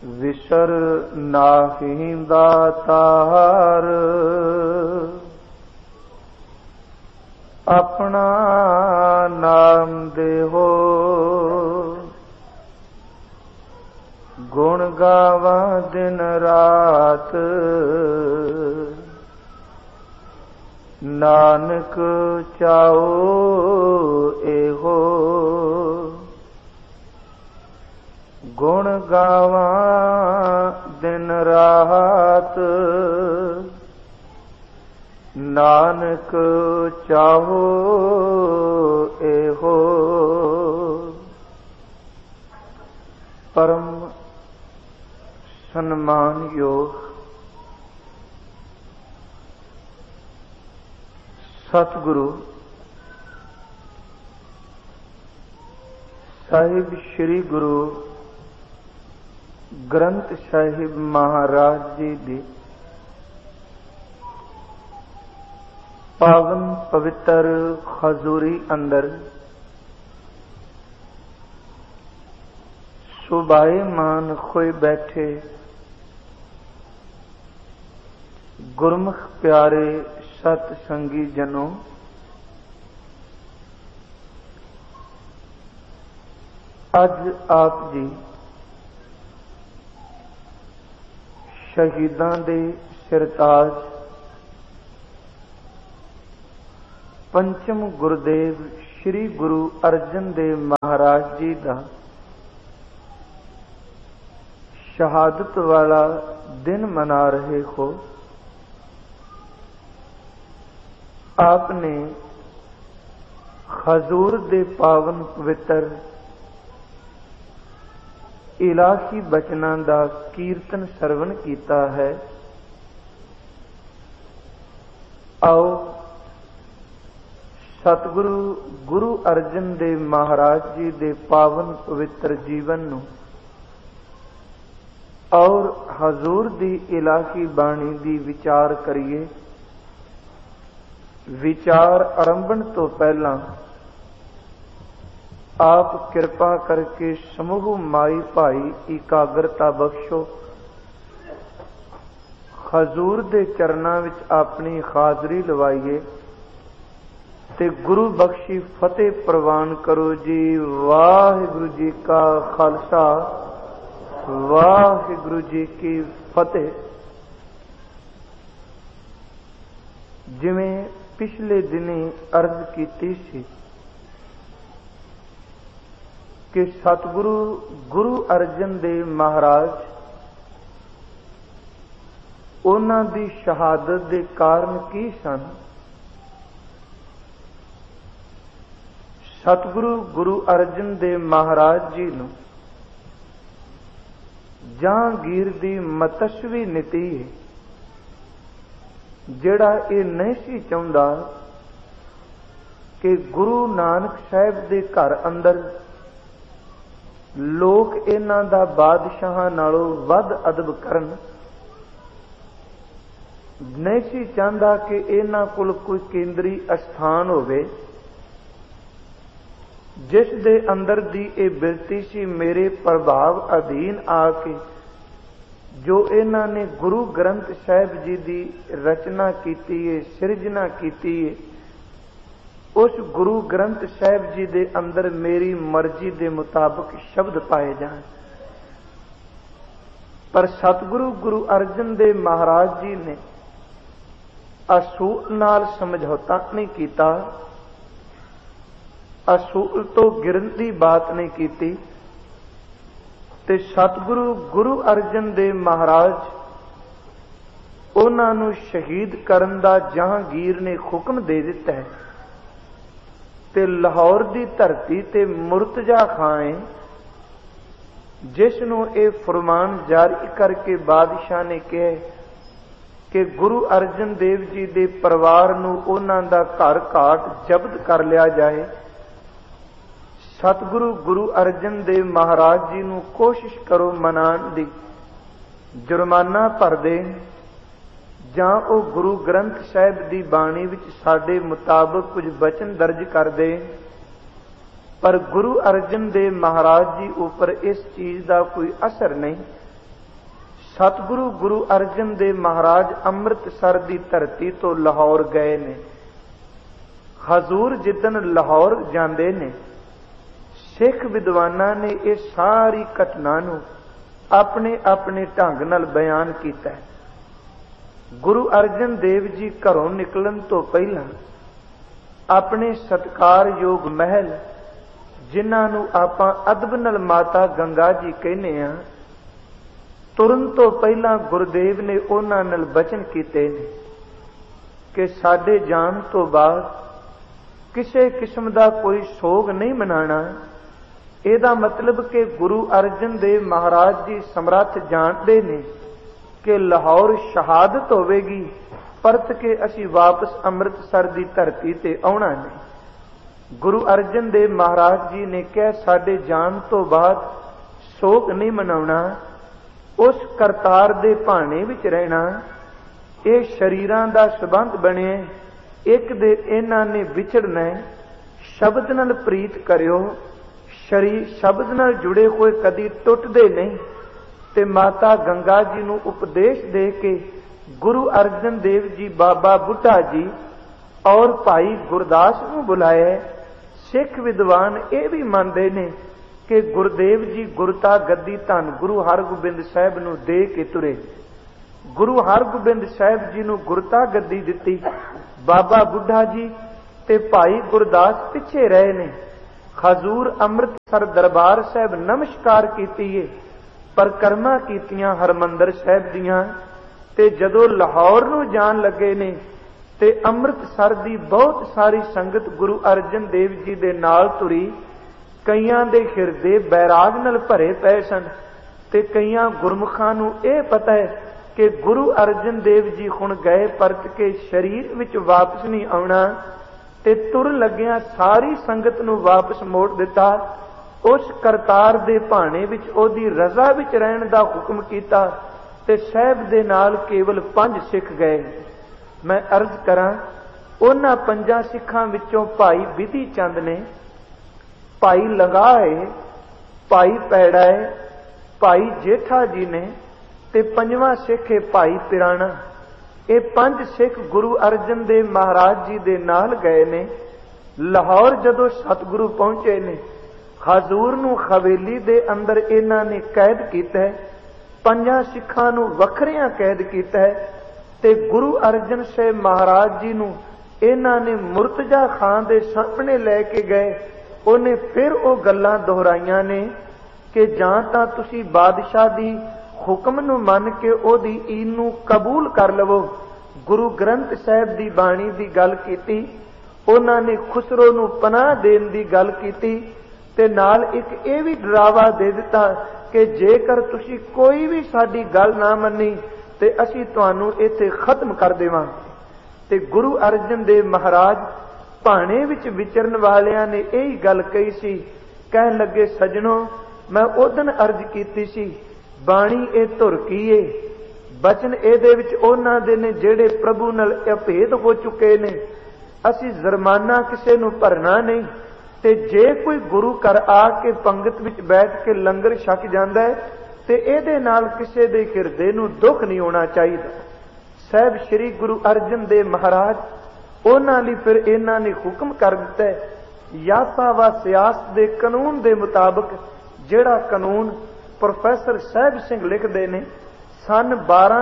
विसर नाहि दातार, अपना नाम देहो। गुण गावा दिन रात, नानक चाओ एहो। गुण गावा दिन रात, नानक चाहो एहो। परम सम्मान योग सतगुरु साहिब श्री गुरु ग्रंथ साहिब महाराज जी दी पावन पवित्र हजूरी अंदर सुभाएमान होए बैठे गुरमुख प्यारे सत संगी जनों, अज आप जी शहीदां दे सिरताज पंचम गुरुदेव श्री गुरु अर्जन देव महाराज जी दा शहादत वाला दिन मना रहे हो। आपने हजूर दे पावन पवित्र इलाही बचनां दा कीर्तन सरवण कीता है। आओ सतगुरु गुरु अर्जन देव महाराज जी दे पावन पवित्र जीवन नूं और हजूर दी इलाही बाणी दी विचार करिए। विचार आरंभण तो पहला आप कृपा करके समूह माई भाई एकाग्रता बख्शो। हजूर दे चरनां विच अपनी हाजरी लवाइए ते गुरु बख्शी फतेह प्रवान करो जी। वाहिगुरु जी का खालसा, वाहिगुरु जी की फतेह। जिवें पिछले दिने अर्ज कीती सी कि सतगुरु गुरु अर्जन देव महाराज उन्हां दी शहादत दे कारण की सन। सतगुरु गुरु अर्जन देव महाराज जी नूं जहांगीर दी मतस्वी नीति है, जिहड़ा ये नहीं सी चाहुंदा कि गुरु नानक साहिब दे घर अंदर लोग इन्हां दा बादशाहां नालों वध अदब करन। नहीं सी चाहता कि इन्हां कोल कोई केंद्री अस्थान होवे जिस दे अंदर दी ये बिरती सी मेरे प्रभाव अधीन आके जो इन्हां ने गुरु ग्रंथ साहिब जी दी रचना कीती है, सिरजना कीती है, उस गुरु ग्रंथ साहिब जी दे अंदर मेरी मर्जी दे मुताबिक शब्द पाए जाएं। पर सतगुरु गुरु अर्जन देव महाराज जी ने असूल नाल समझौता नहीं कीता, असूल तो गिरन दी बात नहीं कीती। ते सतगुरु गुरु अर्जन देव महाराज उन्हां नूं शहीद करन दा जहांगीर ने हुक्म दे दिता है। ते लाहौर दी धरती ते मुर्तजा खां जिस नूं ये फरमान जारी करके बादशाह ने कहा कि गुरु अर्जन देव जी दे परिवार नूं उन्हां दा घर घाट जब्त कर लिया जाए। सतगुरु गुरु अर्जन देव महाराज जी नूं कोशिश करो मनाने दी, जुर्माना भर दे जां ओ गुरु ग्रंथ साहिब दी बाणी विच साडे मुताबिक कुछ बचन दर्ज कर दे। पर गुरु अर्जन देव महाराज जी ऊपर इस चीज का कोई असर नहीं। सतगुरु गुरु अर्जन देव महाराज अमृतसर की धरती तो लाहौर गए ने। हजूर जिदन लाहौर जाते ने, सिख विद्वाना ने यह सारी घटना नूं अपने अपने ढंग नाल बयान किया। गुरु अर्जन देव जी घरों निकलन तो पहला अपने सत्कारयोग महल, जिन्हां नूं आपां अदब नाल माता गंगा जी कहने आ, तुरन तो पहला गुरुदेव ने उन्हां नाल बचन कीते ने कि साडे जान तो बाद किसी किस्म का कोई सोग नहीं मनाना। ਇਹਦਾ मतलब कि गुरु अर्जन देव महाराज जी समर्थ जानते ने कि लाहौर शहादत होवेगी, परत के असी वापस अमृतसर की धरती ते आउणा नहीं। गुरु अर्जन देव महाराज जी ने कहा साडे जान तो बाद सोग नहीं मनाउणा, उस करतार दे भाने विच रहना। ये शरीरां दा संबंध बने, एक दे इन्हां ने विछड़ना। शब्द नाल प्रीत करियो, शरीर शब्द नाल जुड़े हुए कदी टुटदे नहीं। ते माता गंगा जी नूं उपदेश दे के गुरु अर्जन देव जी बाबा बुढ़ा जी और भाई गुरदास नूं बुलाया। सिख विद्वान ये भी मानते ने कि गुरुदेव जी गुरता गद्दी धन गुरु हरगोबिंद साहिब नूं दे के तुरे। गुरु हरगोबिंद साहिब जी नूं गुरता गद्दी दिती, बाबा बुढ़ा जी ते भाई गुरदास पिछे रहे ने। हजूर अमृतसर दरबार साहिब नमस्कार कीती है, परिक्रमा कीतियां हरमंदर साहिब दियां। ते जदों लाहौर नूं जान लगे ने ते अमृतसर दी बहुत सारी संगत गुरु अर्जन देव जी दे नाल तुरी। कईयां दे हिरदे बैराग नाल भरे पए सन ते कईयां गुरमुखां नूं इह पता है कि गुरु अर्जन देव जी हुण गए, परत के शरीर विच वापस नहीं आउणा। ते तुर लग्गियां सारी संगत नूं वापस मोड़ दिता। उस करतार दे भाणे विच ओदी रज़ा विच रहण दा हुक्म कीता ते साहिब दे नाल केवल 5 सिख गए। मैं अर्ज करां, उन्हां 5 सिखां विचों भाई विधि चंद ने, भाई लंगा है, भाई पैड़ा है, भाई जेठा जी ने, ते 5वां सिख है भाई पिराना। ये 5 सिख गुरु अर्जन देव महाराज जी दे नाल गए ने। लाहौर जदों सतगुरु पहुंचे ने, हजूर नूं हवेली दे अंदर इन्हां ने कैद कीता है। 5 सिखां नूं वखरियां कैद कीता है ते गुरु अर्जन साहिब महाराज जी नूं इन्हां ने मुर्तजा खान दे सामने लैके गए। उन्हें फिर वो गल्लां दोहराइयां ने कि जां तां तुसीं बादशाह दी हुक्म नूं मन के ओदी ईन नूं कबूल कर लवो। गुरु ग्रंथ साहिब दी बाणी दी गल कीती। उन्हां ने खुसरो नूं पनाह देण दी गल कीती ते नाल एक ये भी डरावा दे दिता कि जेकर तुसीं कोई भी साडी गल ना मन्नी ते असीं तुहानूं इत्थे खत्म कर देवांगे। ते गुरु अर्जन देव महाराज भाणे विच विचरण वालियां ने यही गल कही सी। कहन लगे सजनों, मैं उदन अर्ज कीती सी, बाणी ए धुर की है, बचन इहदे विच उन्हां दे ने जिहड़े प्रभु नाल अभेद हो चुके ने। असीं जुर्माना किसे नूं भरना नहीं, ते जे कोई गुरु घर आके पंगत विच बैठ के लंगर छक जांदा है ते इहदे नाल किसे दे हिरदे नूं दुख नहीं होना चाहिदा। साहिब श्री गुरु अर्जन देव महाराज उन्हां लई फिर इन्हां ने हुक्म कर दिता है, यासा व सियासत दे कानून दे मुताबिक, जिहड़ा कानून प्रोफैसर साहिब सिंह लिखदे ने, सन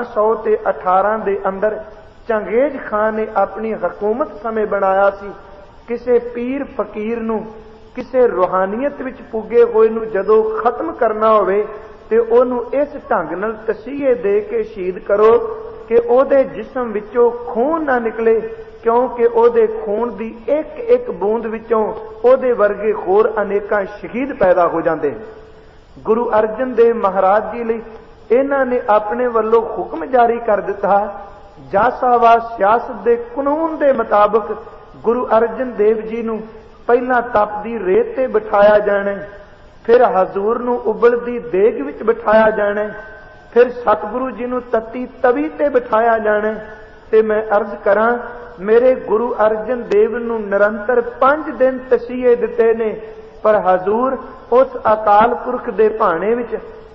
1218 दे अंदर चंगेज खान ने अपनी हुकूमत समय बनाया सी। किसे पीर फकीर नूं, किसे रूहानियत विच पुगे होए नूं जदों खत्म करना होवे ते ओनूं इस ढंग नाल तसीहे दे के शहीद करो कि ओदे जिस्म विचों खून ना निकले, क्योंकि ओदे खून दी एक एक बूंद विचों ओदे वर्गे होर अनेकां शहीद पैदा हो जांदे। गुरु अर्जन देव महाराज जी लई इन्हां ने अपने वल्लों हुक्म जारी कर दिता, जासावा सियासत दे कानून दे मुताबिक गुरु अर्जन देव जी नूं पहलां तपदी रेत ते बिठाया जाना, फिर हजूर नूं उबलदी देग विच बिठाया जाना, फिर सतगुरु जी नूं तत्ती तवी ते बिठाया जाना। ते मैं अर्ज करां, मेरे गुरु अर्जन देव नूं निरंतर 5 दिन तसीहे दिते ने, पर हजूर उस अकाल पुरख दे भाणे विच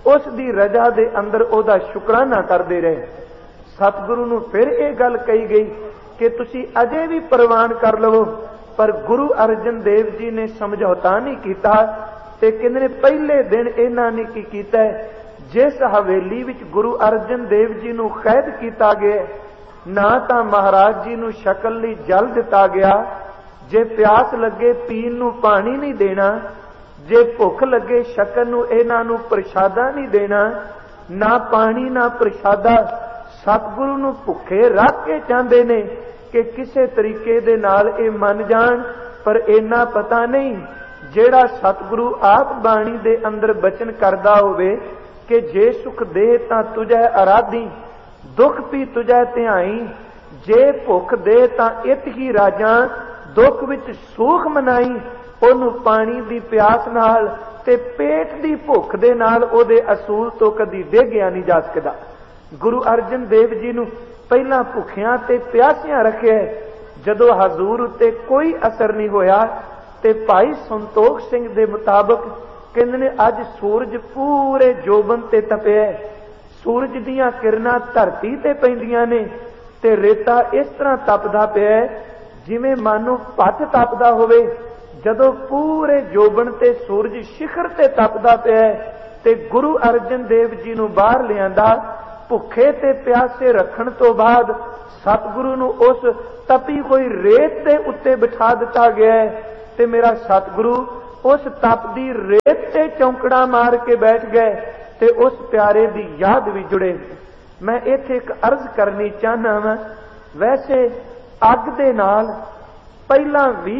उस दी रजा दे अंदर ओदा शुकराना करते रहे। सतगुरु नूं फिर यह गल कही गई कि तुसी अजे भी प्रवान कर लवो, पर गुरु अर्जन देव जी ने समझौता नहीं किया। ते कहंदे ने पहले दिन इन्हां ने की कीता है, जिस हवेली विच गुरु अर्जन देव जी नूं कैद किया गया, ना तां महाराज जी नूं शकल लई जल दिता गया, जे प्यास लगे पीन नूं पानी नहीं देना, जे भुख लगे शकन नूं इन्हां नूं प्रशादा नहीं देना, ना पानी ना प्रशादा। सतगुरु नूं भुखे रख के चाहते ने कि किसी तरीके दे नाल ये मन जान, पर इन्ना पता नहीं जेड़ा सतगुरु आप बाणी दे अंदर बचन करदा होवे कि जे सुख दे तां तुझे आराधी, दुख भी तुझे ध्याई, जे भुख दे तां इत ही राजा, दुख विच सूख मनाई। ओनू पानी दी प्यास नाल ते पेट दी भुख दे नाल ओदे असूल तो कदी डेगिया नहीं जा सकदा। गुरु अर्जन देव जी नूं पहला भुखियां ते प्यासियां रखे, जदों हजूर उत्ते कोई असर नहीं होया ते भाई संतोख सिंह दे मुताबक कहंदे ने अज सूरज पूरे जोबन ते तपिया, सूरज दीयां किरणां धरती ते पैंदियां ने ते रेता इस तरह तपदा पिया जिवें मानो भट तपदा होवे। जदों पूरे जोबन ते सूरज शिखर ते तपदा पिया ते गुरु अर्जन देव जी नूं बाहर लिआंदा, भुखे ते प्यासे रखण तो बाद सतगुरु नूं उस तपी कोई रेत दे उत्ते बिठा दिता गया है ते मेरा सतगुरु उस तपदी रेत ते चौंकड़ा मार के बैठ गए ते उस प्यारे दी याद भी जुड़े। मैं इत्थे एक अर्ज करनी चाहना वा, वैसे अग दे नाल पहला भी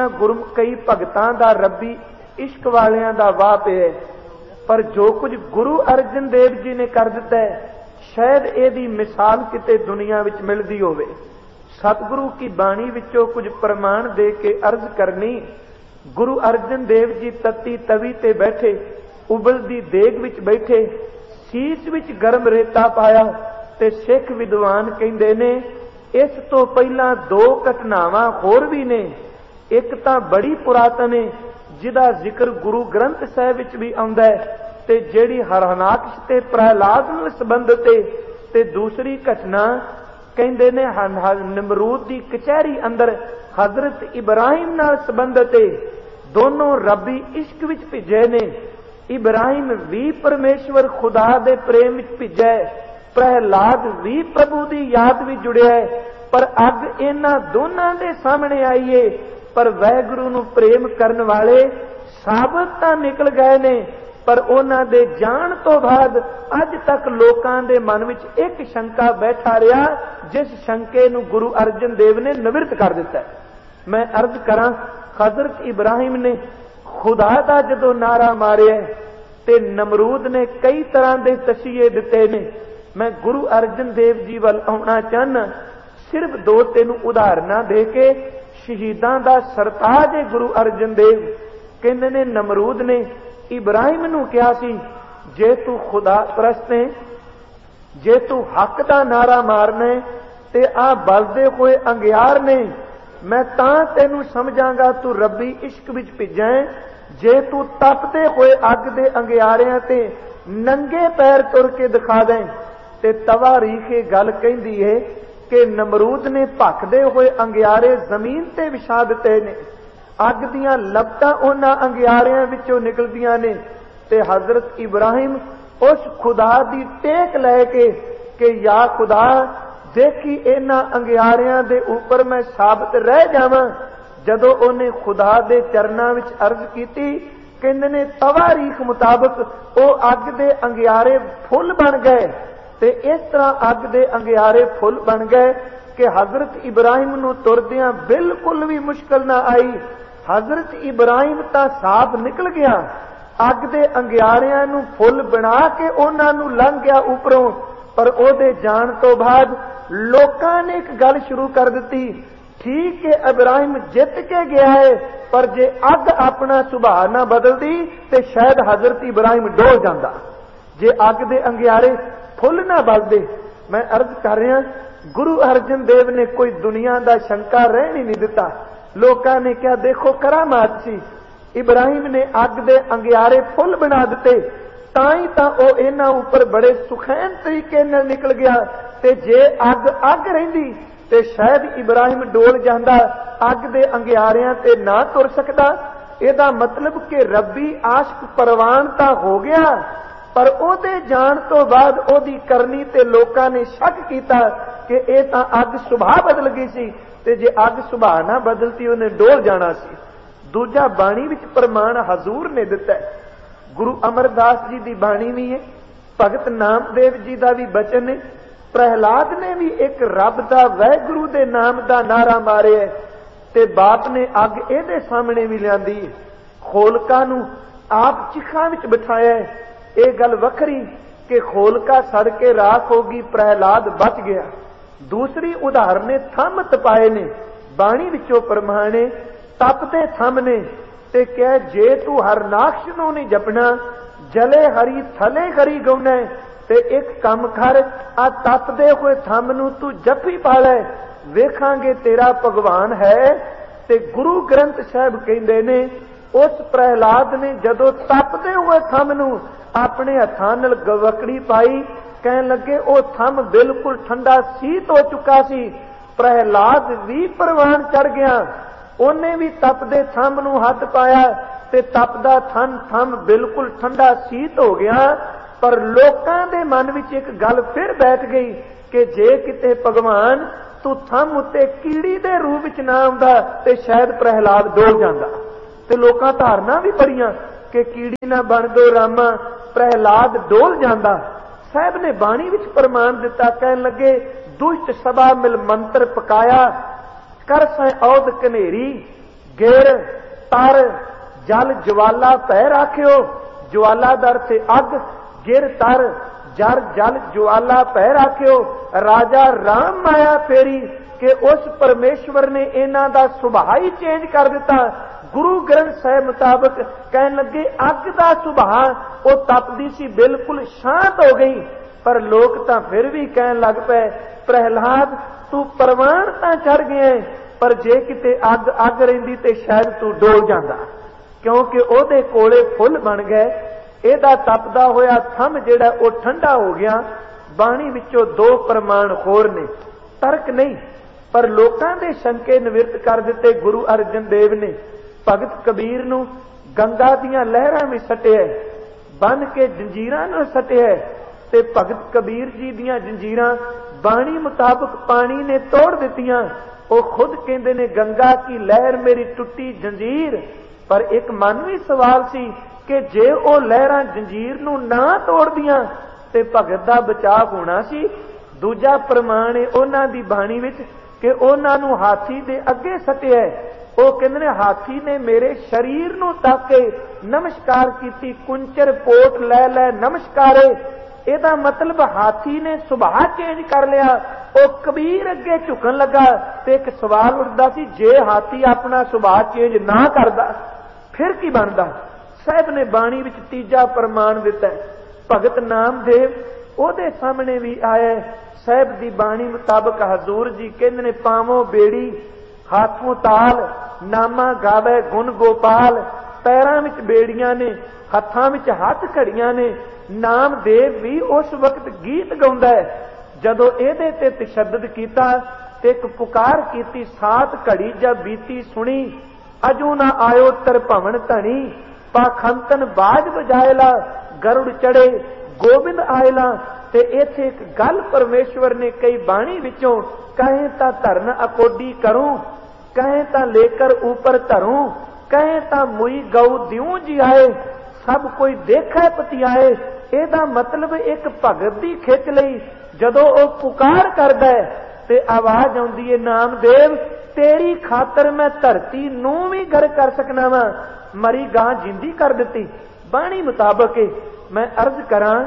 कई भगतां दा रब्बी इश्क वालियां दा वाह पिया, पर जो कुछ गुरु अर्जन देव जी ने कर दिता है शायद एदी मिसाल किते दुनिया विच मिलदी होवे। सतगुरु की बाणी विचों कुछ प्रमाण दे के अर्ज करनी। गुरु अर्जन देव जी तत्ती तवी ते बैठे, उबलदी देग विच बैठे, सीस विच गर्म रेता पाया ते सिख विद्वान कहंदे ने इस तो पहला दो घटनावां होर भी ने। एक तां बड़ी पुरातन है जिहदा जिक्र गुरु ग्रंथ साहिब विच भी आउंदा है ते जेड़ी हरनाकश ते प्रहलाद नाल संबंधित है, ते दूसरी घटना कहंदे ने नमरूद दी कचहरी अंदर हजरत इब्राहिम नाल संबंधित है। दोनों रब्बी इश्क विच भिजे ने। इब्राहिम भी परमेश्वर खुदा दे प्रेम विच भिजा है, प्रहलाद भी प्रभु दी याद विच जुड़िया है, पर अग इन्हां दोनां दे सामने आई है। पर वाहिगुरू नूं प्रेम करन वाले साबत तां निकल गए ने, पर उन्हां दे जाण तो बाद अज तक लोकां दे मन विच एक शंका बैठा रहा, जिस शंके नूं गुरु अर्जन देव ने निवृत्त कर दिता है। मैं अर्ज करां, हजरत इब्राहिम ने खुदा दा जदों नारा मारिया ते नमरूद ने कई तरह के तसीहे दिते ने। मैं गुरु अर्जन देव जी वाल आउणा चाहना, सिर्फ दो तीन उदाहरणा दे के। शहीदां दा सरताज है गुरु अर्जन देव। कहंदे ने नमरूद ने इब्राहिम नूं कहा सी, जे तू खुदा परस्त है, जे तू हक दा नारा मारना है ते आ बलदे होए अंगियार ने, मैं तां तेनू समझांगा तू रब्बी इश्क विच भिजा है। जे तू तपदे होए अग दे अंगियारियां ते नंगे पैर तुर के दिखा दें ते तवारीख ये गल कहंदी है कि नमरूद ने भखदे होए अंगियारे जमीन ते विछा दिते ने। अग दियां लपटां उन्हां अंगियारियां विचों निकलदियां ने ते हजरत इब्राहिम उस खुदा दी टेक लैके कि या खुदा देखी इन्हां अंगियारियां दे ऊपर मैं साबित रह जावां। जदों उन्हें खुदा दे चरनां विच अर्ज कीती, कहंदे ने तवारीख मुताबक वो अग दे अंगियारे फुल बन गए ते इस तरह अग दे अंगियारे फुल बन गए कि हजरत इब्राहिम नूं तुरदियां बिल्कुल भी मुश्किल ना आई। हजरत इब्राहिम तां साफ निकल गया, अग दे अंगियारियां नूं फुल बना के उन्हां नूं लंघ गया उपरों। पर ओदे जाण तो बाद लोकां ने एक गल शुरू कर दी, ठीक है इब्राहिम जित के गया है, पर जे अग अपना सुभाव ना बदलदी ते शायद हजरत इब्राहिम डोल जांदा, जे अग दे अंगियारे फुल ना बलदे। मैं अर्ज कर रहा, गुरु अर्जन देव ने कोई दुनिया का शंका रहन ही नहीं दिता। लोकां ने क्या देखो करामात सी, इब्राहिम ने अग दे अंगियारे फुल बना दिते। ਤਾਂ ਹੀ ਤਾਂ ਉਹ ਇਹਨਾਂ ਉੱਪਰ ਬੜੇ ਸੁਖੈਨ ਤਰੀਕੇ ਨਾਲ ਨਿਕਲ ਗਿਆ। ਤੇ ਜੇ ਅੱਗ ਰਹਿੰਦੀ ਤੇ ਸ਼ਾਇਦ ਇਬਰਾਹਿਮ ਡੋਲ ਜਾਂਦਾ, ਅੱਗ ਦੇ ਅੰਗਿਆਰਿਆਂ ਤੇ ਨਾ ਤੁਰ ਸਕਦਾ। ਇਹਦਾ ਮਤਲਬ ਕਿ ਰੱਬੀ ਆਸ਼ਕ ਪ੍ਰਵਾਨ ਤਾਂ ਹੋ ਗਿਆ, ਪਰ ਉਹਦੇ ਜਾਣ ਤੋਂ ਬਾਅਦ ਉਹਦੀ ਕਰਨੀ ਤੇ ਲੋਕਾਂ ਨੇ ਸ਼ੱਕ ਕੀਤਾ ਕਿ ਇਹ ਤਾਂ ਅੱਗ ਸੁਭਾਅ ਬਦਲ ਗਈ ਸੀ, ਤੇ ਜੇ ਅੱਗ ਸੁਭਾਅ ਨਾ ਬਦਲਤੀ ਉਹਨੇ ਡੋਲ ਜਾਣਾ ਸੀ। ਦੂਜਾ ਬਾਣੀ ਵਿੱਚ ਪ੍ਰਮਾਣ ਹਜ਼ੂਰ ਨੇ ਦਿੱਤਾ ਹੈ। ਗੁਰੂ ਅਮਰਦਾਸ ਜੀ ਦੀ ਬਾਣੀ ਵੀ ਹੈ, ਭਗਤ ਨਾਮਦੇਵ ਜੀ ਦਾ ਵੀ ਬਚਨ ਹੈ। ਪ੍ਰਹਿਲਾਦ ਨੇ ਵੀ ਇੱਕ ਰੱਬ ਦਾ ਵਾਹਿਗੁਰੂ ਦੇ ਨਾਮ ਦਾ ਨਾਰਾ ਮਾਰਿਆ ਤੇ ਬਾਪ ਨੇ ਅੱਗ ਇਹਦੇ ਸਾਹਮਣੇ ਵੀ ਲਿਆਂਦੀ ਹੈ। ਖੋਲਕਾ ਨੂੰ ਆਪ ਚਿਖਾਂ ਵਿੱਚ ਬਿਠਾਇਆ ਹੈ। ਇਹ ਗੱਲ ਵੱਖਰੀ ਕਿ ਖੋਲਕਾ ਸੜ ਕੇ ਰਾਖ ਹੋ ਗਈ, ਪ੍ਰਹਿਲਾਦ ਬਚ ਗਿਆ। ਦੂਸਰੀ ਉਦਾਹਰਨ ਨੇ ਥੰਮ ਤਪਾਏ ਨੇ। ਬਾਣੀ ਵਿੱਚੋਂ ਪ੍ਰਮਾਣੇ ਤਪਦੇ ਥੰਮ ਨੇ ਤੇ ਕਹਿ ਜੇ ਤੂੰ ਹਰਨਾਕਸ਼ ਨੂੰ ਨਹੀਂ ਜਪਣਾ, ਜਲੇ ਹਰੀ ਥਲੇ ਹਰੀ ਗਾਉਣਾ, ਤੇ ਇੱਕ ਕੰਮ ਕਰ, ਆ ਤਪਦੇ ਹੋਏ ਥੰਮ ਨੂੰ ਤੂੰ ਜਪੀ ਪਾ ਲੈ, ਵੇਖਾਂਗੇ ਤੇਰਾ ਭਗਵਾਨ ਹੈ। ਤੇ ਗੁਰੂ ਗ੍ਰੰਥ ਸਾਹਿਬ ਕਹਿੰਦੇ ਨੇ ਉਸ ਪ੍ਰਹਿਲਾਦ ਨੇ ਜਦੋਂ ਤਪਦੇ ਹੋਏ ਥੰਮ ਨੂੰ ਆਪਣੇ ਹੱਥਾਂ ਨਾਲ ਗਵਕੜੀ ਪਾਈ, ਕਹਿਣ ਲੱਗੇ ਉਹ ਥੰਮ ਬਿਲਕੁਲ ਠੰਡਾ ਸੀਤ ਹੋ ਚੁੱਕਾ ਸੀ। ਪ੍ਰਹਿਲਾਦ ਵੀ ਪ੍ਰਵਾਨ ਚੜ ਗਿਆ, ਉਹਨੇ ਵੀ ਤਪਦੇ ਥੰਮ ਨੂੰ ਹੱਥ ਪਾਇਆ ਤੇ ਤਪਦਾ ਥੰਮ ਬਿਲਕੁਲ ਠੰਡਾ ਸੀਤ ਹੋ ਗਿਆ। ਪਰ ਲੋਕਾਂ ਦੇ ਮਨ ਵਿੱਚ ਇੱਕ ਗੱਲ ਫਿਰ ਬੈਠ ਗਈ ਕਿ ਜੇ ਕਿਤੇ ਭਗਵਾਨ ਤੂੰ ਥੰਮ ਉੱਤੇ ਕੀੜੀ ਦੇ ਰੂਪ ਵਿੱਚ ਨਾ ਆਉਂਦਾ ਤੇ ਸ਼ਾਇਦ ਪ੍ਰਹਿਲਾਦ ਡੋਲ ਜਾਂਦਾ। ਤੇ ਲੋਕਾਂ ਧਾਰਨਾ ਵੀ ਪੜੀਆਂ ਕਿ ਕੀੜੀ ਨਾ ਬਣ ਦੋ ਰਾਮਾ, ਪ੍ਰਹਿਲਾਦ ਡੋਲ ਜਾਂਦਾ। ਸਾਹਿਬ ਨੇ ਬਾਣੀ ਵਿੱਚ ਪ੍ਰਮਾਣ ਦਿੱਤਾ, ਕਹਿਣ ਲੱਗੇ ਦੁਸ਼ਟ ਸਭਾ ਮਿਲ ਮੰਤਰ ਪਕਾਇਆ, ਕਰ ਸੈ ਔਦ ਕਨੇਰੀ, ਗਿਰ ਤਰ ਜਲ ਜਵਾਲਾ ਭੈ ਰਾਖਿਓ। ਜਵਾਲਾ ਦਰ ਤੇ ਅੱਗ, ਗਿਰ ਤਰ ਜਰ ਜਲ ਜਵਾਲਾ ਭੈ ਰਾਖਿਓ। ਰਾਜਾ ਰਾਮ ਮਾਇਆ ਫੇਰੀ ਕਿ ਉਸ ਪਰਮੇਸ਼ਵਰ ਨੇ ਇਹਨਾਂ ਦਾ ਸੁਭਾਅ ਹੀ ਚੇਂਜ ਕਰ ਦਿੱਤਾ। ਗੁਰੂ ਗ੍ਰੰਥ ਸਾਹਿਬ ਮੁਤਾਬਕ ਕਹਿਣ ਲੱਗੇ ਅੱਗ ਦਾ ਸੁਭਾਅ ਉਹ ਤਪਦੀ ਸੀ, ਬਿਲਕੁਲ ਸ਼ਾਂਤ ਹੋ ਗਈ। ਪਰ ਲੋਕ ਤਾਂ ਫਿਰ ਵੀ ਕਹਿਣ ਲੱਗ ਪਏ ਪ੍ਰਹਿਲਾਦ ਤੂੰ ਪ੍ਰਵਾਨ ਤਾਂ ਚੜ ਗਿਆ, ਪਰ ਜੇ ਕਿਤੇ ਅੱਗ ਰਹਿੰਦੀ ਤੇ ਸ਼ਾਇਦ ਤੂੰ ਡੋਲ ਜਾਂਦਾ, ਕਿਉਂਕਿ ਉਹਦੇ ਕੋਲੇ ਫੁੱਲ ਬਣ ਗਏ। ਇਹਦਾ ਤਪਦਾ ਹੋਇਆ ਥੰਮ ਜਿਹੜਾ ਉਹ ਠੰਡਾ ਹੋ ਗਿਆ। ਬਾਣੀ ਵਿੱਚੋਂ ਦੋ ਪ੍ਰਮਾਣ ਹੋਰ ਨੇ, ਤਰਕ ਨਹੀਂ, ਪਰ ਲੋਕਾਂ ਦੇ ਸ਼ੰਕੇ ਨਿਵਰਤ ਕਰ ਦਿੱਤੇ ਗੁਰੂ ਅਰਜਨ ਦੇਵ ਨੇ। ਭਗਤ ਕਬੀਰ ਨੂੰ ਗੰਗਾ ਦੀਆਂ ਲਹਿਰਾਂ ਵਿੱਚ ਸੱਟਿਆ, ਬੰਨ ਕੇ ਜੰਜੀਰਾਂ ਨਾਲ ਸੱਟਿਆ, ਤੇ ਭਗਤ ਕਬੀਰ ਜੀ ਦੀਆਂ ਜੰਜੀਰਾਂ ਬਾਣੀ ਮੁਤਾਬਕ ਪਾਣੀ ਨੇ ਤੋੜ ਦਿੱਤੀਆਂ। ਉਹ ਖੁਦ ਕਹਿੰਦੇ ਨੇ ਗੰਗਾ ਕੀ ਲਹਿਰ ਮੇਰੀ ਟੁੱਟੀ ਜੰਜੀਰ। ਪਰ ਇੱਕ ਮਨ ਵੀ ਸਵਾਲ ਸੀ ਕਿ ਜੇ ਉਹ ਲਹਿਰਾਂ ਜੰਜੀਰ ਨੂੰ ਨਾ ਤੋੜਦੀਆਂ ਤੇ ਭਗਤ ਦਾ ਬਚਾਅ ਹੋਣਾ ਸੀ। ਦੂਜਾ ਪ੍ਰਮਾਣ ਹੈ ਉਹਨਾਂ ਦੀ ਬਾਣੀ ਵਿੱਚ ਕਿ ਉਹਨਾਂ ਨੂੰ ਹਾਥੀ ਦੇ ਅੱਗੇ ਸੱਟਿਆ। ਉਹ ਕਹਿੰਦੇ ਨੇ ਹਾਥੀ ਨੇ ਮੇਰੇ ਸਰੀਰ ਨੂੰ ਤੱਕ ਕੇ ਨਮਸਕਾਰ ਕੀਤੀ, ਕੁੰਚਰ ਪੋਟ ਲੈ ਲੈ ਨਮਸਕਾਰੇ। ਇਹਦਾ ਮਤਲਬ ਹਾਥੀ ਨੇ ਸੁਭਾਅ ਚੇਂਜ ਕਰ ਲਿਆ। ਉਹ ਕਬੀਰ ਅੱਗੇ ਝੁਕਣ ਲੱਗਾ ਤੇ ਇੱਕ ਸਵਾਲ ਉੱਠਦਾ ਸੀ ਜੇ ਹਾਥੀ ਆਪਣਾ ਸੁਭਾਅ ਚੇਂਜ ਨਾ ਕਰਦਾ ਫਿਰ ਕੀ ਬਣਦਾ। ਸਾਹਿਬ ਨੇ ਬਾਣੀ ਵਿੱਚ ਤੀਜਾ ਪ੍ਰਮਾਣ ਦਿੱਤਾ। ਭਗਤ ਨਾਮਦੇਵ ਉਹਦੇ ਸਾਹਮਣੇ ਵੀ ਆਇਆ। ਸਾਹਿਬ ਦੀ ਬਾਣੀ ਮੁਤਾਬਕ ਹਜ਼ੂਰ ਜੀ ਕਹਿੰਦੇ ਨੇ ਪਾਵੋਂ ਬੇੜੀ ਹੱਥੋਂ ਤਾਲ, ਨਾਮਾ ਗਾਵੇ ਗੁਣ ਗੋਪਾਲ। ਪੈਰਾਂ ਵਿੱਚ ਬੇੜੀਆਂ ਨੇ, ਹੱਥਾਂ ਵਿੱਚ ਹੱਥ ਘੜੀਆਂ ਨੇ। ਨਾਮਦੇਵ ਵੀ ਉਸ ਵਕਤ ਗੀਤ ਗਾਉਂਦਾ ਹੈ। ਜਦੋਂ ਇਹਦੇ ਤੇ ਤਸ਼ੱਦਦ ਕੀਤਾ ਤੇ ਇੱਕ ਪੁਕਾਰ ਕੀਤੀ, ਸਾਤ ਘੜੀ ਜਦ ਬੀਤੀ ਸੁਣੀ, ਅਜੂ ਨਾ ਆਇਓ ਤਰ ਭਵਨ ਧਣੀ। ਪਾਖੰਤਨ ਬਾਜ ਵਜਾਇਲਾ, ਗਰੁੜ ਚੜੇ ਗੋਬਿੰਦ ਆਇਲਾ। ਤੇ ਇੱਥੇ ਇੱਕ ਗੱਲ ਪਰਮੇਸ਼ਵਰ ਨੇ ਕਈ ਬਾਣੀ ਵਿੱਚੋਂ, ਕਹੇ ਤਾਂ ਧਰਨ ਅਕੋਡੀ ਕਰੂੰ, ਕਹੇ ਤਾਂ ਲੇਕਰ ਉਪਰ ਧਰੂੰ, ਕਹੇ ਤਾਂ ਮੁਈ ਗਊ ਦਿਉ ਜੀ ਆਏ, ਸਭ ਕੋਈ ਦੇਖੇ ਪਤਿਆਏ। ਇਹਦਾ ਮਤਲਬ ਇੱਕ ਭਗਤ ਦੀ ਖਿੱਚ ਲਈ ਜਦੋਂ ਉਹ ਪੁਕਾਰ ਕਰਦਾ ਤੇ ਆਵਾਜ਼ ਆਉਂਦੀ ਹੈ ਨਾਮਦੇਵ ਤੇਰੀ ਖਾਤਰ ਮੈਂ ਧਰਤੀ ਨੂੰ ਵੀ ਗਰ ਕਰ ਸਕਣਾ ਵਾ, ਮਰੀ ਗਾਂ ਜਿੰਦੀ ਕਰ ਦਿੱਤੀ। ਬਾਣੀ ਮੁਤਾਬਕ ਮੈਂ ਅਰਜ਼ ਕਰਾਂ